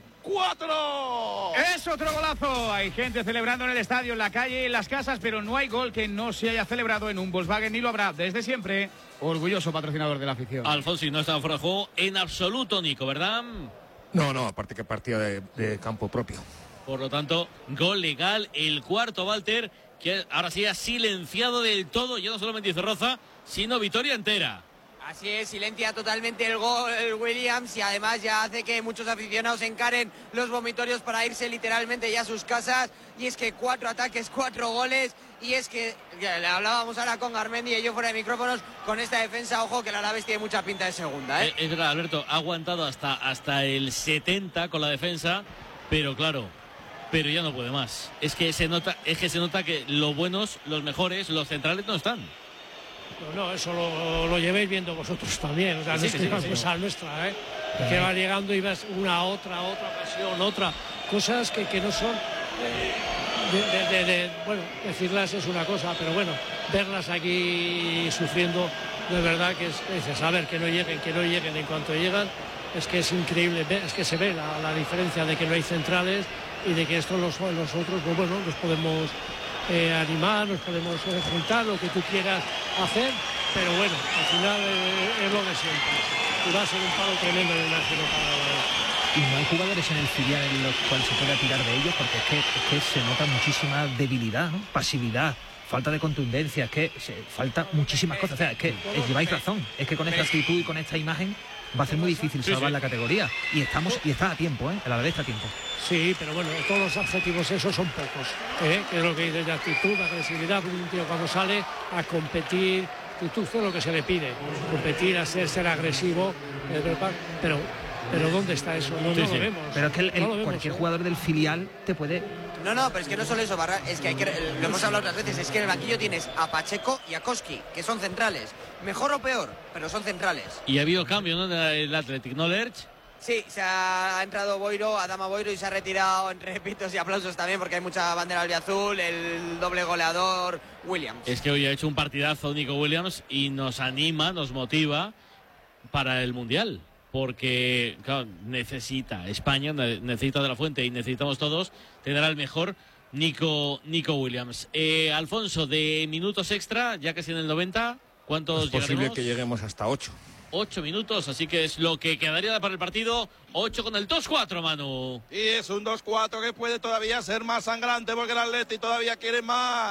cuatro. Es otro golazo. Hay gente celebrando en el estadio, en la calle, en las casas, pero no hay gol que no se haya celebrado en un Volkswagen, ni lo habrá desde siempre. Orgulloso patrocinador de la afición. Alfonso, y no estaba fuera de juego en absoluto, Nico, ¿verdad? No, no, aparte que partía de, de campo propio. Por lo tanto, gol legal, el cuarto, Walter, que ahora sí ha silenciado del todo, ya no solamente Mendizorroza, sino Vitoria entera. Así es, silencia totalmente el gol el Williams y además ya hace que muchos aficionados encaren los vomitorios para irse literalmente ya a sus casas. Y es que cuatro ataques, cuatro goles. Y es que le hablábamos ahora con Garmendi y yo fuera de micrófonos, con esta defensa, ojo que el Alavés tiene mucha pinta de segunda, ¿eh? Es verdad, Alberto, ha aguantado hasta, hasta el setenta con la defensa, pero claro, pero ya no puede más. Es que se nota, es que se nota que los buenos, los mejores, los centrales no están. No, no, eso lo, lo llevéis viendo vosotros también. O sea, sí, no sí, es una sí, cosa sí. nuestra, ¿eh? Que va llegando y ves una, otra, otra ocasión, otra. Cosas que, que no son... Eh, de, de, de, de, bueno, decirlas es una cosa, pero bueno, verlas aquí sufriendo, de verdad que es, es saber que no lleguen, que no lleguen. En cuanto llegan, es que es increíble, es que se ve la, la diferencia de que no hay centrales y de que estos los, los otros, pues bueno, los podemos... Eh, animar, nos podemos eh, juntar, lo que tú quieras hacer, pero bueno, al final eh, es lo de siempre. Y va a ser un palo tremendo en el Nájero para... Y no hay jugadores en el filial en los cuales se pueda tirar de ellos, porque es que, es que se nota muchísima debilidad, ¿no? Pasividad, falta de contundencia, es que se, falta muchísimas cosas. O sea, es que es, lleváis razón, es que con esta actitud y con esta imagen va a ser muy difícil salvar sí, sí. la categoría. Y estamos y está a tiempo, ¿eh? El Alavés está a tiempo. Sí, pero bueno, todos los adjetivos esos son pocos, ¿eh? Que es lo que dice de actitud, agresividad, un tío cuando sale a competir, actitud es lo que se le pide, competir, a ser, ser agresivo, eh, pero pero ¿dónde está eso? No, sí, no sí. lo vemos. Pero es que el, el, no vemos, cualquier ¿eh? jugador del filial te puede... No, no, pero es que no solo eso, Barra, es que hay que, lo hemos hablado otras veces, es que en el banquillo tienes a Pacheco y a Koski, que son centrales. Mejor o peor, pero son centrales. Y ha habido cambio, ¿no? Del Athletic, ¿no, Lerch? Sí, se ha entrado Boiro, Adama Boiro, y se ha retirado entre pitos y aplausos también porque hay mucha bandera albiazul, el doble goleador Williams. Es que hoy ha hecho un partidazo Nico Williams y nos anima, nos motiva para el Mundial. Porque claro, necesita España, necesita de la Fuente y necesitamos todos tener al mejor Nico, Nico Williams. Eh, Alfonso, de minutos extra, ya casi en el noventa, ¿cuántos llegaremos? Es posible que lleguemos hasta ocho. Ocho minutos, así que es lo que quedaría para el partido. Ocho con el dos cuatro, Manu. Y es un dos cuatro que puede todavía ser más sangrante porque el Atleti todavía quiere más.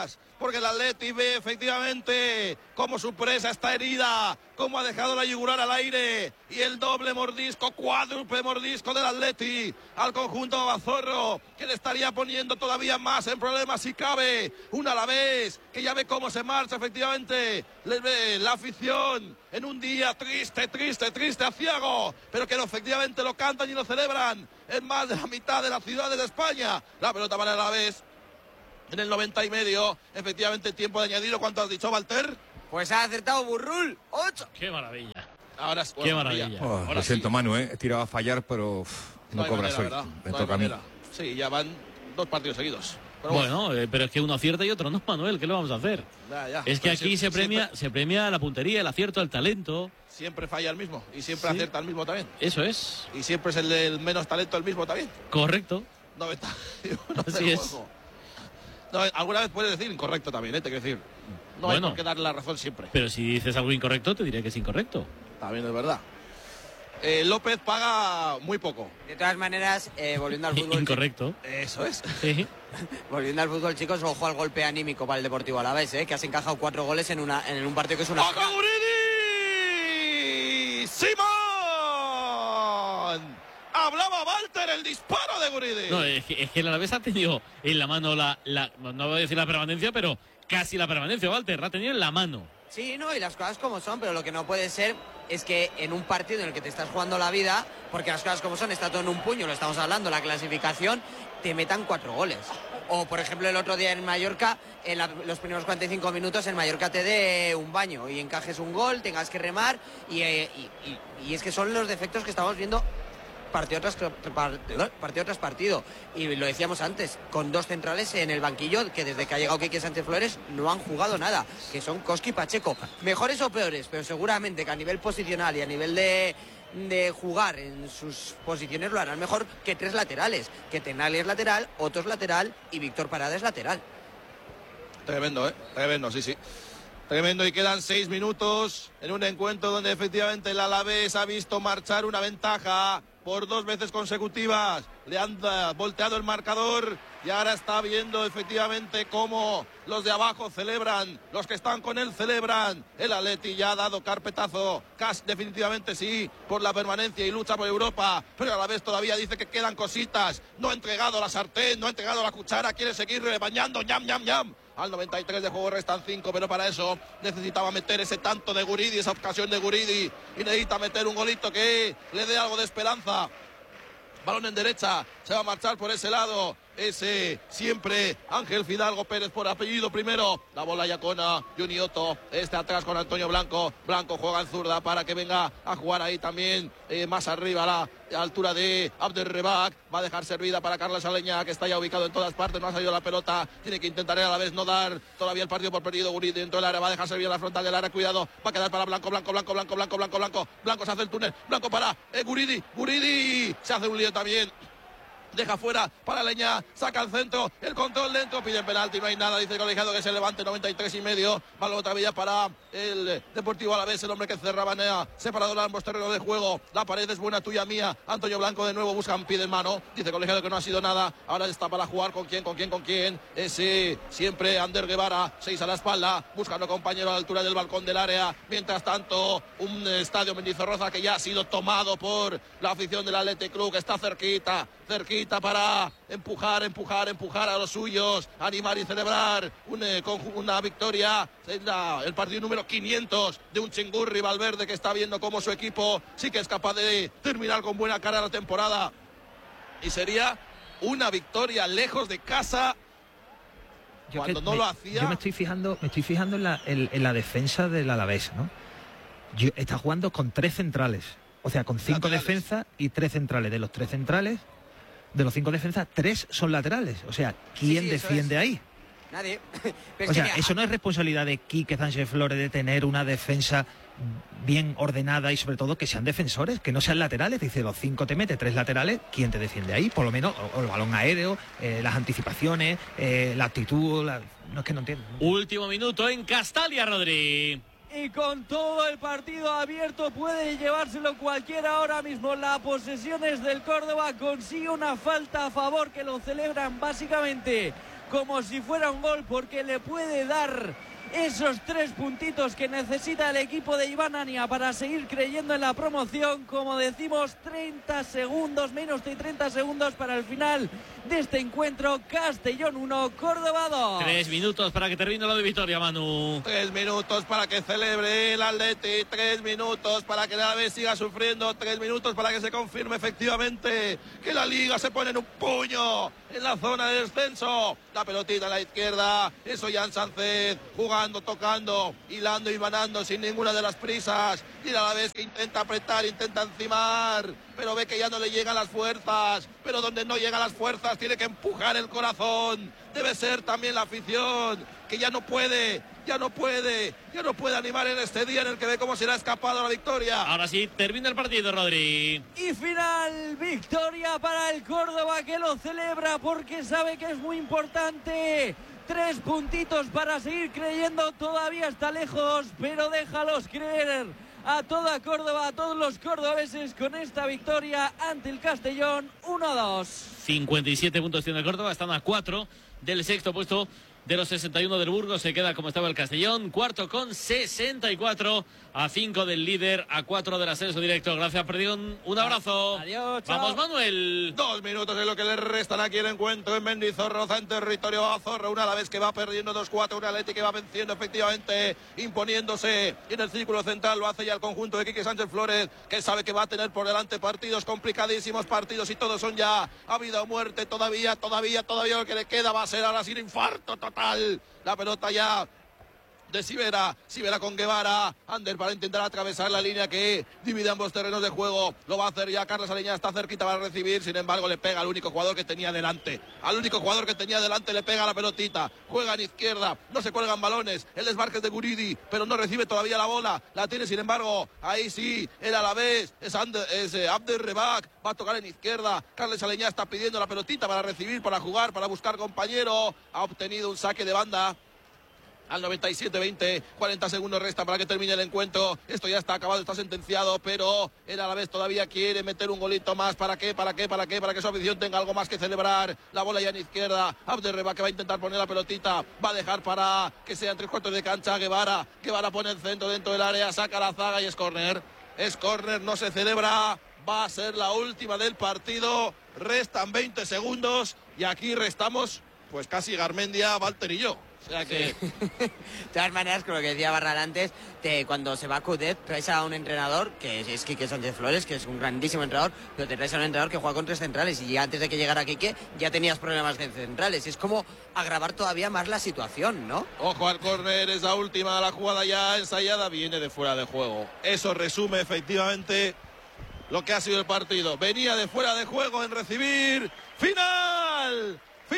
porque el Atleti ve efectivamente cómo su presa está herida, cómo ha dejado la yugular al aire, y el doble mordisco, cuádruple mordisco del Atleti al conjunto Bazorro, que le estaría poniendo todavía más en problemas si cabe. Un Alavés que ya ve cómo se marcha efectivamente le ve la afición en un día triste, triste, triste, aciago, pero que no, efectivamente lo cantan y lo celebran en más de la mitad de las ciudades de España. La pelota para el Alavés en el noventa y medio, efectivamente tiempo de añadido. ¿Cuánto has dicho, Walter? Pues ha acertado Burrul, ocho. ¡Qué maravilla! Ahora es ¡Qué maravilla! Oh, Ahora lo siento, sí. Manu, ¿eh? He tirado a fallar, pero uf, no, No cobras hoy. manera, Me no toca a mí. manera. Sí, ya van dos partidos seguidos. Pero Bueno, bueno eh, pero es que uno acierta y otro no, Manuel. ¿Qué le vamos a hacer? Ya, ya. Es que Pero aquí siempre, se premia siempre, se premia la puntería, el acierto, el talento. siempre falla el mismo y siempre Sí. acierta el mismo también. Eso es. Y siempre es el del menos talento el mismo también. Correcto. noventa y uno Así de es. juego. No, alguna vez puedes decir incorrecto también, ¿eh? Te quiero decir. No Bueno. hay por qué darle la razón siempre. Pero si dices algo incorrecto, te diré que es incorrecto. También es verdad. Eh, López paga muy poco. De todas maneras, eh, volviendo al fútbol. Incorrecto. Eso es. Sí. Volviendo al fútbol, chicos, ojo al golpe anímico para el Deportivo Alavés, ¿eh? Que has encajado cuatro goles en, una, en un partido que es una... ¡Ojo, Guridi! ¡Simón! Hablaba Walter, el disparo de Guridi. No, es que, es que el Alavés ha tenido en la mano la, la... No voy a decir la permanencia, pero casi la permanencia, Walter. La ha tenido en la mano. Sí, no, y las cosas como son, pero lo que no puede ser es que en un partido en el que te estás jugando la vida, porque las cosas como son, está todo en un puño, lo estamos hablando, la clasificación, te metan cuatro goles. O, por ejemplo, el otro día en Mallorca, en la, los primeros cuarenta y cinco minutos, en Mallorca te dé un baño y encajes un gol, tengas que remar, y, eh, y, y, y es que son los defectos que estamos viendo partido tras partido tras partido. Y lo decíamos antes, con dos centrales en el banquillo, que desde que ha llegado Quique Sánchez Flores no han jugado nada, que son Koski y Pacheco. Mejores o peores, pero seguramente que a nivel posicional y a nivel de, de jugar en sus posiciones lo harán mejor que tres laterales, que Tenali es lateral, Otto es lateral y Víctor Parada es lateral. Tremendo, ¿eh? Tremendo, sí, sí. Tremendo, y quedan seis minutos en un encuentro donde efectivamente el Alavés ha visto marchar una ventaja por dos veces consecutivas. Le han uh, volteado el marcador y ahora está viendo efectivamente cómo los de abajo celebran, los que están con él celebran. El Atleti ya ha dado carpetazo, casi definitivamente sí, por la permanencia y lucha por Europa, pero a la vez todavía dice que quedan cositas. No ha entregado la sartén, no ha entregado la cuchara, quiere seguir bañando, ñam, ñam, ñam. Al noventa y tres de juego restan cinco, pero para eso necesitaba meter ese tanto de Guridi, esa ocasión de Guridi, y necesita meter un golito que le dé algo de esperanza. Balón en derecha, se va a marchar por ese lado. Ese siempre Ángel Fidalgo Pérez por apellido primero. La bola ya con Junioto. Este atrás con Antonio Blanco. Blanco juega en zurda para que venga a jugar ahí también. Eh, más arriba a la altura de Abderrebak. Va a dejar servida para Carlos Aleñá, que está ya ubicado en todas partes. No ha salido la pelota. Tiene que intentar a la vez no dar todavía el partido por perdido. Guridi dentro del área. Va a dejar servida la frontal del área. Cuidado. Va a quedar para Blanco, Blanco, Blanco, Blanco, Blanco, Blanco, Blanco. Blanco se hace el túnel. Blanco para eh, Guridi. Guridi se hace un lío también. Deja fuera para Leña, saca al centro, el control dentro, pide penalti, no hay nada, dice el colegiado que se levante, noventa y tres y medio, balón otra vez para el Deportivo Alavés, el hombre que cerraba en el separador de ambos terrenos de juego, la pared es buena, tuya, mía, Antonio Blanco de nuevo busca un pie de mano, dice el colegiado que no ha sido nada, ahora está para jugar, con quién, con quién, con quién, ese siempre Ander Guevara, seis a la espalda, buscando compañero a la altura del balcón del área, mientras tanto un estadio Mendizorroza que ya ha sido tomado por la afición del Athletic Club, que está cerquita, cerquita para empujar, empujar, empujar a los suyos, animar y celebrar un, eh, con una victoria en la, el partido número quinientos de un Chingurri Valverde, que está viendo cómo su equipo sí que es capaz de terminar con buena cara la temporada, y sería una victoria lejos de casa. Yo cuando no me, lo hacía. Yo me estoy fijando, me estoy fijando en la, en, en la defensa del Alavés, ¿no? Yo, está jugando con tres centrales, o sea, con cinco laterales. Defensas y tres centrales. De los tres centrales, de los cinco defensas, tres son laterales. O sea, ¿quién sí, sí, defiende ahí? Nadie. Pero o sea, que, eso no es responsabilidad de Quique Sánchez Flores de tener una defensa bien ordenada y sobre todo que sean defensores, que no sean laterales. Dice, los cinco te mete, tres laterales, ¿quién te defiende ahí? Por lo menos, o, o el balón aéreo, eh, las anticipaciones, eh, la actitud, la... no es que no entiendo. Último minuto en Castalia, Rodri. Y con todo el partido abierto puede llevárselo cualquiera ahora mismo. La posesión es del Córdoba, consigue una falta a favor que lo celebran básicamente como si fuera un gol, porque le puede dar esos tres puntitos que necesita el equipo de Iván Ania para seguir creyendo en la promoción. Como decimos, treinta segundos, menos de treinta segundos para el final de este encuentro. Castellón uno, Córdoba dos. Tres minutos para que termine lo de Vitoria, Manu. Tres minutos para que celebre el Atleti, tres minutos para que el Alavés siga sufriendo, tres minutos para que se confirme efectivamente que la Liga se pone en un puño en la zona de descenso. La pelotita a la izquierda, eso Jan Sánchez jugando, tocando, hilando y manando sin ninguna de las prisas. Y el Alavés que intenta apretar, intenta encimar, pero ve que ya no le llegan las fuerzas. Pero donde no llegan las fuerzas tiene que empujar el corazón. Debe ser también la afición, que ya no puede, ya no puede, ya no puede animar en este día en el que ve cómo se le ha escapado la victoria. Ahora sí, termina el partido, Rodri. Y final, victoria para el Córdoba, que lo celebra porque sabe que es muy importante. Tres puntitos para seguir creyendo, todavía está lejos, pero déjalos creer a toda Córdoba, a todos los cordobeses con esta victoria ante el Castellón uno a dos. cincuenta y siete puntos tiene el Córdoba, están a cuatro del sexto puesto de los sesenta y uno del Burgos. Se queda como estaba el Castellón, cuarto con sesenta y cuatro, a cinco del líder, a cuatro del ascenso directo. Gracias, Perdión, un abrazo. Adiós, chao. Vamos, Manuel. Dos minutos es lo que le restan aquí el encuentro en Mendizorroza, en territorio Azorra. Una a la vez que va perdiendo dos cuatro, una Atleti que va venciendo efectivamente, imponiéndose. Y en el círculo central lo hace ya el conjunto de Quique Sánchez Flores, que sabe que va a tener por delante partidos complicadísimos, partidos y todos son ya a vida o muerte. Todavía, todavía, todavía lo que le queda va a ser ahora sin infarto total. La pelota ya de Sivera, Sivera con Guevara, Ander para intentar atravesar la línea que divide ambos terrenos de juego. Lo va a hacer ya Carlos Aleñá, está cerquita para recibir, sin embargo le pega al único jugador que tenía delante. Al único jugador que tenía delante le pega la pelotita, juega en izquierda, no se cuelgan balones, el desmarque es de Guridi, pero no recibe todavía la bola, la tiene sin embargo, ahí sí, el Alavés, es, Ander, es eh, Abder Rebak, va a tocar en izquierda, Carlos Aleñá está pidiendo la pelotita para recibir, para jugar, para buscar compañero, ha obtenido un saque de banda. Al noventa y siete veinte, cuarenta segundos resta para que termine el encuentro. Esto ya está acabado, está sentenciado, pero el Alavés todavía quiere meter un golito más. ¿Para qué? ¿Para qué? ¿Para qué? Para que su afición tenga algo más que celebrar. La bola ya en izquierda. Abderreba que va a intentar poner la pelotita. Va a dejar para que sean tres cuartos de cancha. Guevara. Guevara pone el centro dentro del área. Saca la zaga y es córner. Es córner, no se celebra. Va a ser la última del partido. Restan veinte segundos y aquí restamos pues casi Garmendia, Walter y yo. O sea que... Sí. De todas maneras, con lo que decía Barral antes, te, cuando se va a Coudet, traes a un entrenador, que es, es Quique Sánchez Flores, que es un grandísimo entrenador, pero te traes a un entrenador que juega con tres centrales, y antes de que llegara Quique ya tenías problemas de centrales. Es como agravar todavía más la situación, ¿no? Ojo al córner, es la última, la jugada ya ensayada, viene de fuera de juego. Eso resume efectivamente lo que ha sido el partido. Venía de fuera de juego en recibir. ¡Final!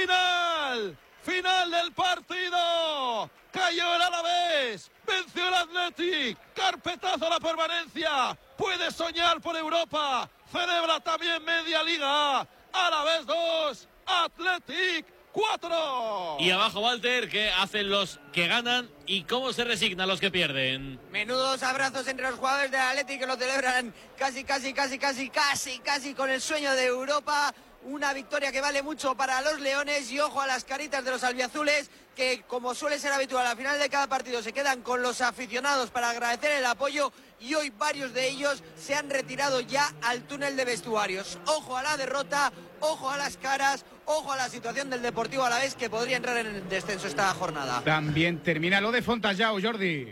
¡Final! ¡Final del partido! Cayó el Alavés, venció el Athletic, carpetazo a la permanencia, puede soñar por Europa, celebra también media liga, Alavés dos, Athletic cuatro. Y abajo, Walter, ¿qué hacen los que ganan y cómo se resignan los que pierden? Menudos abrazos entre los jugadores del Athletic que lo celebran casi, casi, casi, casi, casi, casi con el sueño de Europa. Una victoria que vale mucho para los leones y ojo a las caritas de los albiazules que, como suele ser habitual, al final de cada partido se quedan con los aficionados para agradecer el apoyo y hoy varios de ellos se han retirado ya al túnel de vestuarios. Ojo a la derrota, ojo a las caras, ojo a la situación del Deportivo Alavés que podría entrar en el descenso esta jornada. También termina lo de Fontajau, Jordi.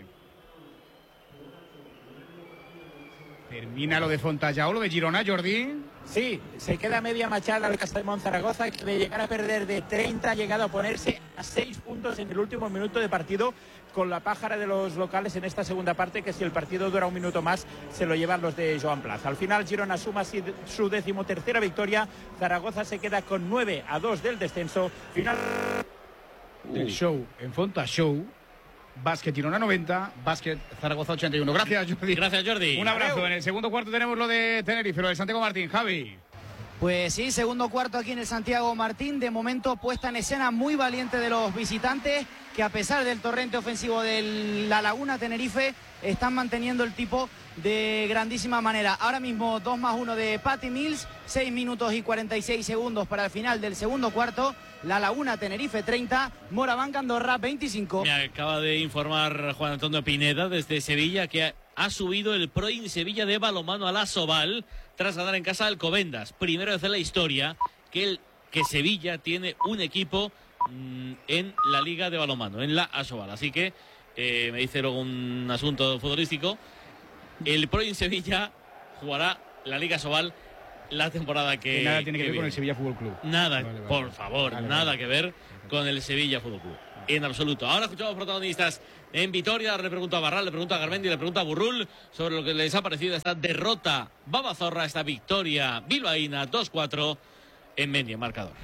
Termina lo de Fontajau, lo de Girona, Jordi. Sí, se queda media machada el Castellón Zaragoza, que de llegar a perder de treinta ha llegado a ponerse a seis puntos en el último minuto de partido, con la pájara de los locales en esta segunda parte, que si el partido dura un minuto más se lo llevan los de Joan Plaza. Al final Girona suma su decimotercera victoria, Zaragoza se queda con nueve a dos del descenso. Final del show en Fontajau. Básquet Girona noventa, Básquet Zaragoza ochenta y uno. Gracias, Jordi. Gracias, Jordi. Un abrazo. En el segundo cuarto tenemos lo de Tenerife, lo de Santiago Martín. Javi. Pues sí, segundo cuarto aquí en el Santiago Martín. De momento puesta en escena muy valiente de los visitantes, que a pesar del torrente ofensivo de La Laguna Tenerife, están manteniendo el tipo de grandísima manera. Ahora mismo dos más uno de Patty Mills, seis minutos y cuarenta y seis segundos para el final del segundo cuarto. La Laguna Tenerife treinta, Moraván Andorra veinticinco. Me acaba de informar Juan Antonio Pineda desde Sevilla que ha, ha subido el Proin Sevilla de balonmano a la Asobal tras ganar en casa al Alcobendas. Primero de la historia que, el, que Sevilla tiene un equipo mmm, en la Liga de Balonmano, en la Asobal. Así que eh, me dice luego un asunto futbolístico. El Proin Sevilla jugará la Liga Asobal la temporada que y nada tiene que, que ver viene. con el Sevilla Fútbol Club. Nada, vale, vale, por vale. favor, vale, nada vale. que ver con el Sevilla Fútbol Club. En absoluto. Ahora escuchamos protagonistas en Vitoria. Le pregunto a Barral, le pregunto a Garmendi, le pregunto a Burrul sobre lo que les ha parecido esta derrota babazorra, esta victoria bilbaína dos cuatro en Mendia, marcador.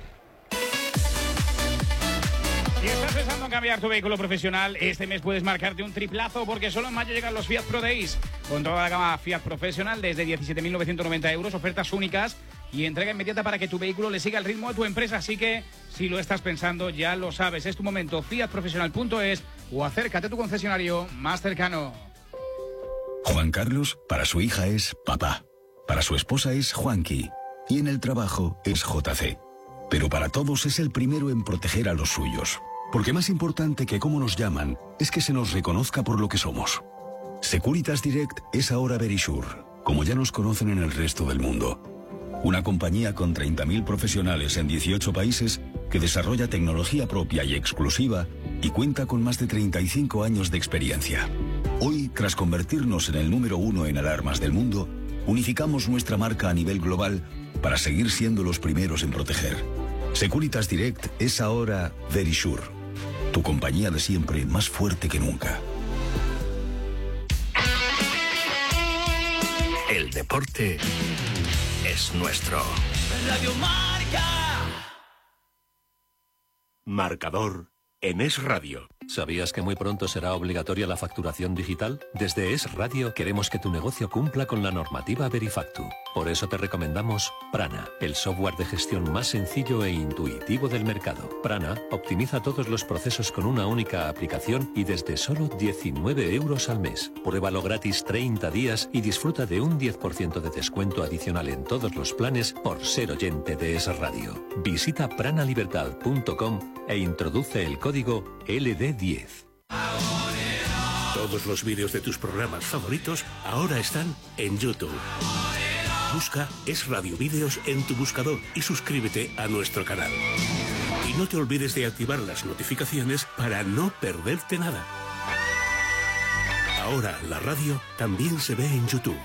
Si estás pensando en cambiar tu vehículo profesional, este mes puedes marcarte un triplazo porque solo en mayo llegan los Fiat Pro Days. Con toda la gama Fiat Professional desde diecisiete mil novecientos noventa euros, ofertas únicas y entrega inmediata para que tu vehículo le siga el ritmo a tu empresa. Así que, si lo estás pensando, ya lo sabes. Es tu momento, fiat profesional punto es o acércate a tu concesionario más cercano. Juan Carlos, para su hija es papá. Para su esposa es Juanqui. Y en el trabajo es J C. Pero para todos es el primero en proteger a los suyos. Porque más importante que cómo nos llaman es que se nos reconozca por lo que somos. Securitas Direct es ahora Verisure, como ya nos conocen en el resto del mundo. Una compañía con treinta mil profesionales en dieciocho países que desarrolla tecnología propia y exclusiva y cuenta con más de treinta y cinco años de experiencia. Hoy, tras convertirnos en el número uno en alarmas del mundo, unificamos nuestra marca a nivel global para seguir siendo los primeros en proteger. Securitas Direct es ahora Verisure, tu compañía de siempre más fuerte que nunca. El deporte es nuestro. Radio Marca. Marcador en Es Radio. ¿Sabías que muy pronto será obligatoria la facturación digital? Desde Es Radio queremos que tu negocio cumpla con la normativa Verifactu. Por eso te recomendamos Prana, el software de gestión más sencillo e intuitivo del mercado. Prana optimiza todos los procesos con una única aplicación y desde solo diecinueve euros al mes. Pruébalo gratis treinta días y disfruta de un diez por ciento de descuento adicional en todos los planes por ser oyente de Es Radio. Visita pranalibertad punto com e introduce el código L D diez. Todos los vídeos de tus programas favoritos ahora están en YouTube. Busca Es Radio Vídeos en tu buscador y suscríbete a nuestro canal. Y no te olvides de activar las notificaciones para no perderte nada. Ahora la radio también se ve en YouTube.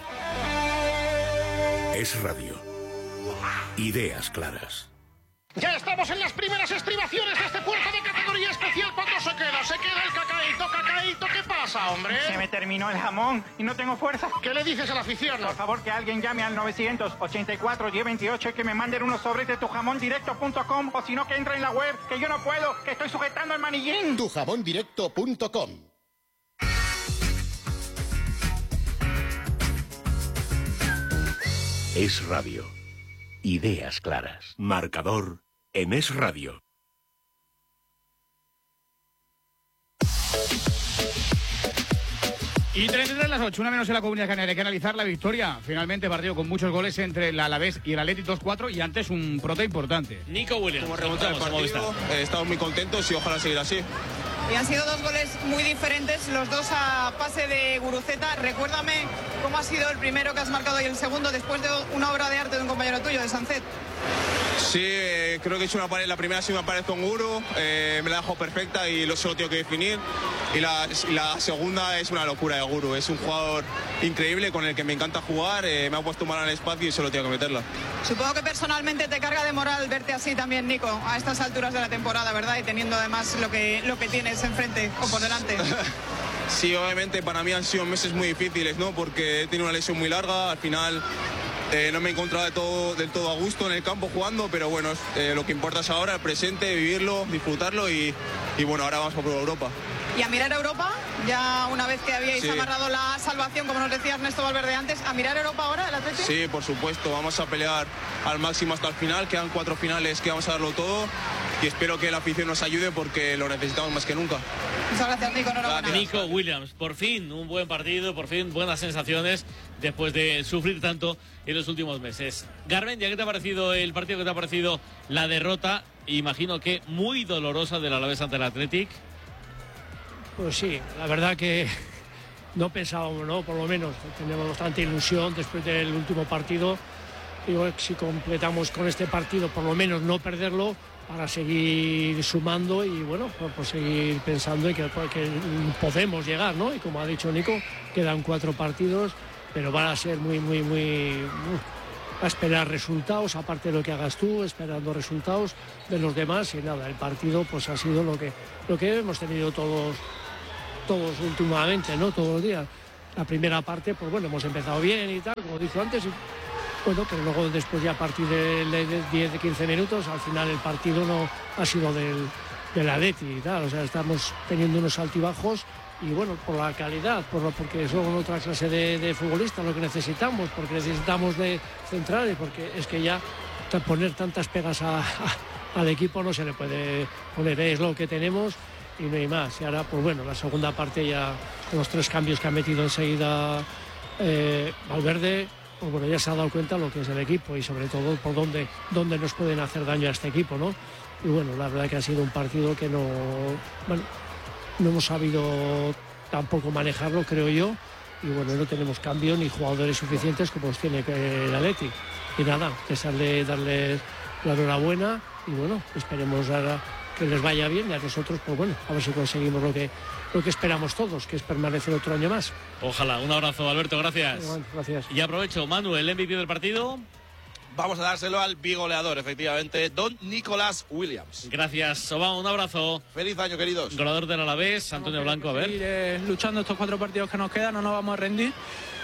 Es Radio. Ideas claras. Ya estamos en las primeras estribaciones de este puerto de categoría especial. ¿Cuánto se queda? Se queda el cacaíto, cacaíto. ¿Qué pasa, hombre? Se me terminó el jamón y no tengo fuerza. ¿Qué le dices a la afición? Por favor, que alguien llame al nueve ochenta y cuatro, diez veintiocho y que me manden unos sobres de tu jamón directo punto com o si no, que entre en la web, que yo no puedo, que estoy sujetando el manillín. tu jamón directo punto com. Es Radio. Ideas claras. Marcador en Es Radio. Y treinta y tres las ocho, una menos en la Comunidad Canaria. Hay que analizar la victoria. Finalmente partido con muchos goles entre el Alavés y el Athletic dos cuatro y antes un prote importante. Nico Williams. Como remontar el partido, eh, estamos muy contentos y ojalá seguir así. Y han sido dos goles muy diferentes, los dos a pase de Guruceta. Recuérdame cómo ha sido el primero que has marcado y el segundo después de una obra de arte de un compañero tuyo, de Sancet. Sí, eh, creo que he hecho una pared, la primera sí me pared con Guru, eh, me la dejo perfecta y lo solo tengo que definir. Y la, y la segunda es una locura de Guru, es un jugador increíble con el que me encanta jugar, eh, me ha puesto mal al espacio y solo tengo que meterla. Supongo que personalmente te carga de moral verte así también, Nico, a estas alturas de la temporada, ¿verdad? Y teniendo además lo que, lo que tienes enfrente o por delante. Sí, obviamente para mí han sido meses muy difíciles, ¿no? Porque he tenido una lesión muy larga, al final eh, no me he encontrado de todo, del todo a gusto en el campo jugando, pero bueno, eh, lo que importa es ahora, el presente, vivirlo, disfrutarlo y, y bueno, ahora vamos por Europa. Y a mirar Europa, ya una vez que habíais Sí. amarrado la salvación, como nos decía Ernesto Valverde antes, a mirar Europa ahora el Atlético. Sí, por supuesto, vamos a pelear al máximo hasta el final, quedan cuatro finales que vamos a darlo todo y espero que la afición nos ayude porque lo necesitamos más que nunca. Muchas gracias, Nico, enhorabuena. Nico Williams, por fin un buen partido, por fin buenas sensaciones después de sufrir tanto en los últimos meses. Garmendia, ¿qué te ha parecido el partido? ¿Qué te ha parecido la derrota? Imagino que muy dolorosa del Alavés ante el Athletic. Pues sí, la verdad que no pensábamos, ¿no? Por lo menos teníamos bastante ilusión después del último partido. Digo, si completamos con este partido, por lo menos no perderlo, para seguir sumando y bueno, por, por seguir pensando en que, que podemos llegar, ¿no? Y como ha dicho Nico, quedan cuatro partidos, pero van a ser muy, muy, muy... a esperar resultados, aparte de lo que hagas tú, esperando resultados de los demás y nada, el partido pues ha sido lo que, lo que hemos tenido todos, todos últimamente, ¿no? Todos los días. La primera parte, pues bueno, hemos empezado bien y tal, como he dicho antes, y, bueno, pero luego después ya a partir de diez, quince minutos, al final el partido no ha sido del, del Atleti y tal, o sea, estamos teniendo unos altibajos y bueno, por la calidad, por lo, porque son otra clase de, de futbolistas lo que necesitamos, porque necesitamos de centrales, porque es que ya poner tantas pegas a, a, al equipo no se le puede poner, es lo que tenemos y no hay más. Y ahora, pues bueno, la segunda parte ya, con los tres cambios que ha metido enseguida eh, Valverde, pues bueno, ya se ha dado cuenta lo que es el equipo y sobre todo por dónde, dónde nos pueden hacer daño a este equipo, ¿no? Y bueno, la verdad que ha sido un partido que no, bueno, no hemos sabido tampoco manejarlo, creo yo, y bueno, no tenemos cambio ni jugadores suficientes como los tiene el Athletic. Y nada, desearle, darles la enhorabuena y bueno, esperemos ahora que les vaya bien y a nosotros, pues bueno, a ver si conseguimos lo que, lo que esperamos todos, que es permanecer otro año más. Ojalá. Un abrazo, Alberto, gracias. Bueno, gracias. Y aprovecho, Manu, el M V P del partido. Vamos a dárselo al bigoleador, efectivamente, don Nicolás Williams. Gracias, Obama, un abrazo. Feliz año, queridos. Goleador del Alavés, Antonio Blanco, a ver. Seguir eh, luchando estos cuatro partidos que nos quedan, no nos vamos a rendir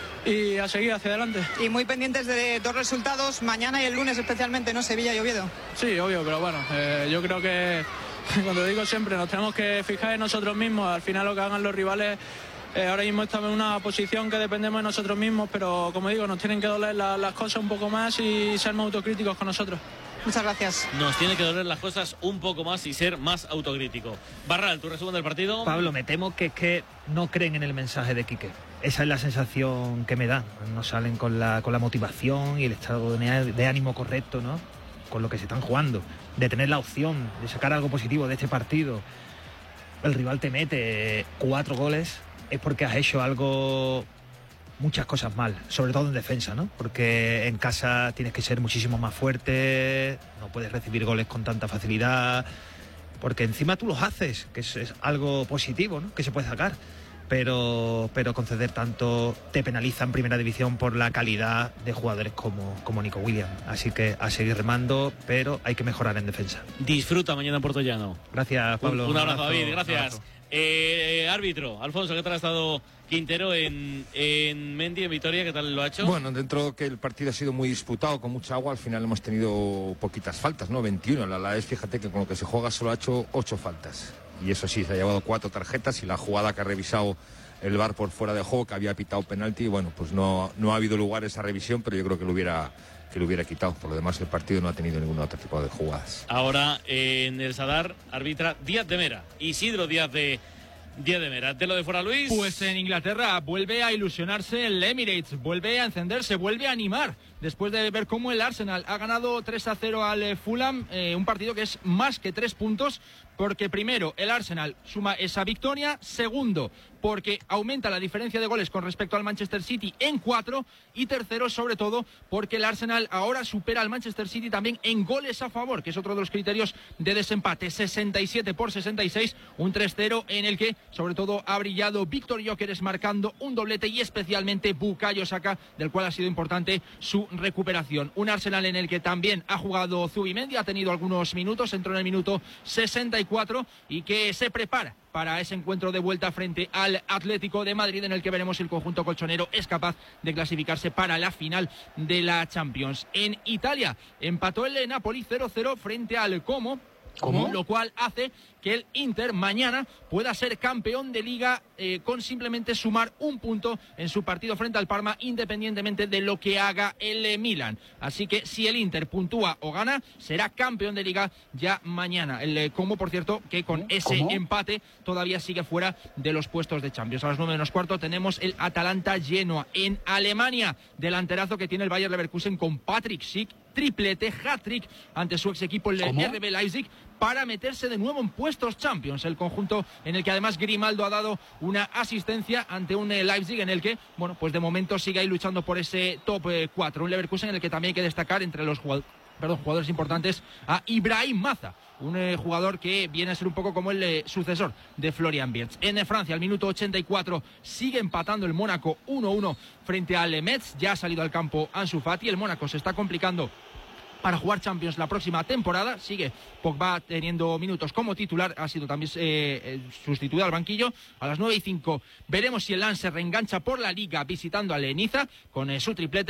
y a seguir hacia adelante. Y muy pendientes de dos resultados, mañana y el lunes especialmente, ¿no? Sevilla y Oviedo. Sí, obvio, pero bueno, eh, yo creo que, cuando digo siempre, nos tenemos que fijar en nosotros mismos. Al final lo que hagan los rivales, eh, ahora mismo estamos en una posición que dependemos de nosotros mismos, pero como digo, nos tienen que doler la, las cosas un poco más y ser más autocríticos con nosotros. Muchas gracias. Nos tiene que doler las cosas un poco más y ser más autocrítico. Barral, tu resumen del partido. Pablo, me temo que es que no creen en el mensaje de Quique. Esa es la sensación que me da. No salen con la, con la motivación y el estado de, de ánimo correcto, ¿no? Con lo que se están jugando. De tener la opción de sacar algo positivo de este partido. El rival te mete cuatro goles, es porque has hecho algo... muchas cosas mal, sobre todo en defensa, ¿no? Porque en casa tienes que ser muchísimo más fuerte, no puedes recibir goles con tanta facilidad, porque encima tú los haces, que es, es algo positivo, ¿no? Que se puede sacar, pero, pero conceder tanto te penaliza en primera división por la calidad de jugadores como, como Nico Williams. Así que a seguir remando, pero hay que mejorar en defensa. Disfruta mañana en Puerto Llano. Gracias, Pablo. Un, un abrazo, David, gracias. Abrazo. Eh, árbitro, Alfonso, ¿qué tal ha estado Quintero en, en Mendy, en Vitoria? ¿Qué tal lo ha hecho? Bueno, dentro que el partido ha sido muy disputado, con mucha agua, al final hemos tenido poquitas faltas, ¿no? veintiuno. La Alavés, fíjate que con lo que se juega solo ha hecho ocho faltas. Y eso sí, se ha llevado cuatro tarjetas y la jugada que ha revisado el V A R por fuera de juego, que había pitado penalti, bueno, pues no, no ha habido lugar a esa revisión, pero yo creo que lo hubiera... que lo hubiera quitado. Por lo demás, el partido no ha tenido ningún otro tipo de jugadas. Ahora en el Sadar arbitra Díaz de Mera, Isidro Díaz de Díaz de Mera. ¿De lo de fuera, Luis? Pues en Inglaterra vuelve a ilusionarse el Emirates, vuelve a encenderse, vuelve a animar. Después de ver cómo el Arsenal ha ganado tres a cero al Fulham, eh, un partido que es más que tres puntos, porque primero el Arsenal suma esa victoria, segundo porque aumenta la diferencia de goles con respecto al Manchester City en cuatro, y tercero sobre todo porque el Arsenal ahora supera al Manchester City también en goles a favor, que es otro de los criterios de desempate, sesenta y siete por sesenta y seis, un tres cero en el que sobre todo ha brillado Víctor Gyökeres marcando un doblete y especialmente Bukayo Saka, del cual ha sido importante su recuperación. Un Arsenal en el que también ha jugado Zubimendi, ha tenido algunos minutos, entró en el minuto sesenta y cuatro y que se prepara para ese encuentro de vuelta frente al Atlético de Madrid, en el que veremos si el conjunto colchonero es capaz de clasificarse para la final de la Champions. En Italia empató el Napoli cero cero frente al Como, ¿Cómo? Lo cual hace que el Inter mañana pueda ser campeón de Liga eh, con simplemente sumar un punto en su partido frente al Parma, independientemente de lo que haga el eh, Milan. Así que si el Inter puntúa o gana, será campeón de Liga ya mañana. El eh, Como, por cierto, que con ese ¿Cómo? empate todavía sigue fuera de los puestos de Champions. A las nueve menos cuarto tenemos el Atalanta-Genoa en Alemania. Delanterazo que tiene el Bayer Leverkusen con Patrick Schick, triplete, hat-trick ante su ex equipo el ¿Cómo? R B Leipzig, para meterse de nuevo en puestos Champions. El conjunto en el que además Grimaldo ha dado una asistencia ante un eh, Leipzig en el que, bueno, pues de momento sigue ahí luchando por ese top cuatro. Eh, un Leverkusen en el que también hay que destacar entre los jugadores, perdón, jugadores importantes a Ibrahim Maza, un eh, jugador que viene a ser un poco como el eh, sucesor de Florian Wirtz. En eh, Francia, al minuto ochenta y cuatro, sigue empatando el Mónaco uno uno frente al Metz. Ya ha salido al campo Ansu Fati. El Mónaco se está complicando para jugar Champions la próxima temporada. Sigue Pogba teniendo minutos como titular, ha sido también eh, sustituido al banquillo. A las nueve y cinco veremos si el Lens se reengancha por la Liga visitando al Niza con eh, su triplete.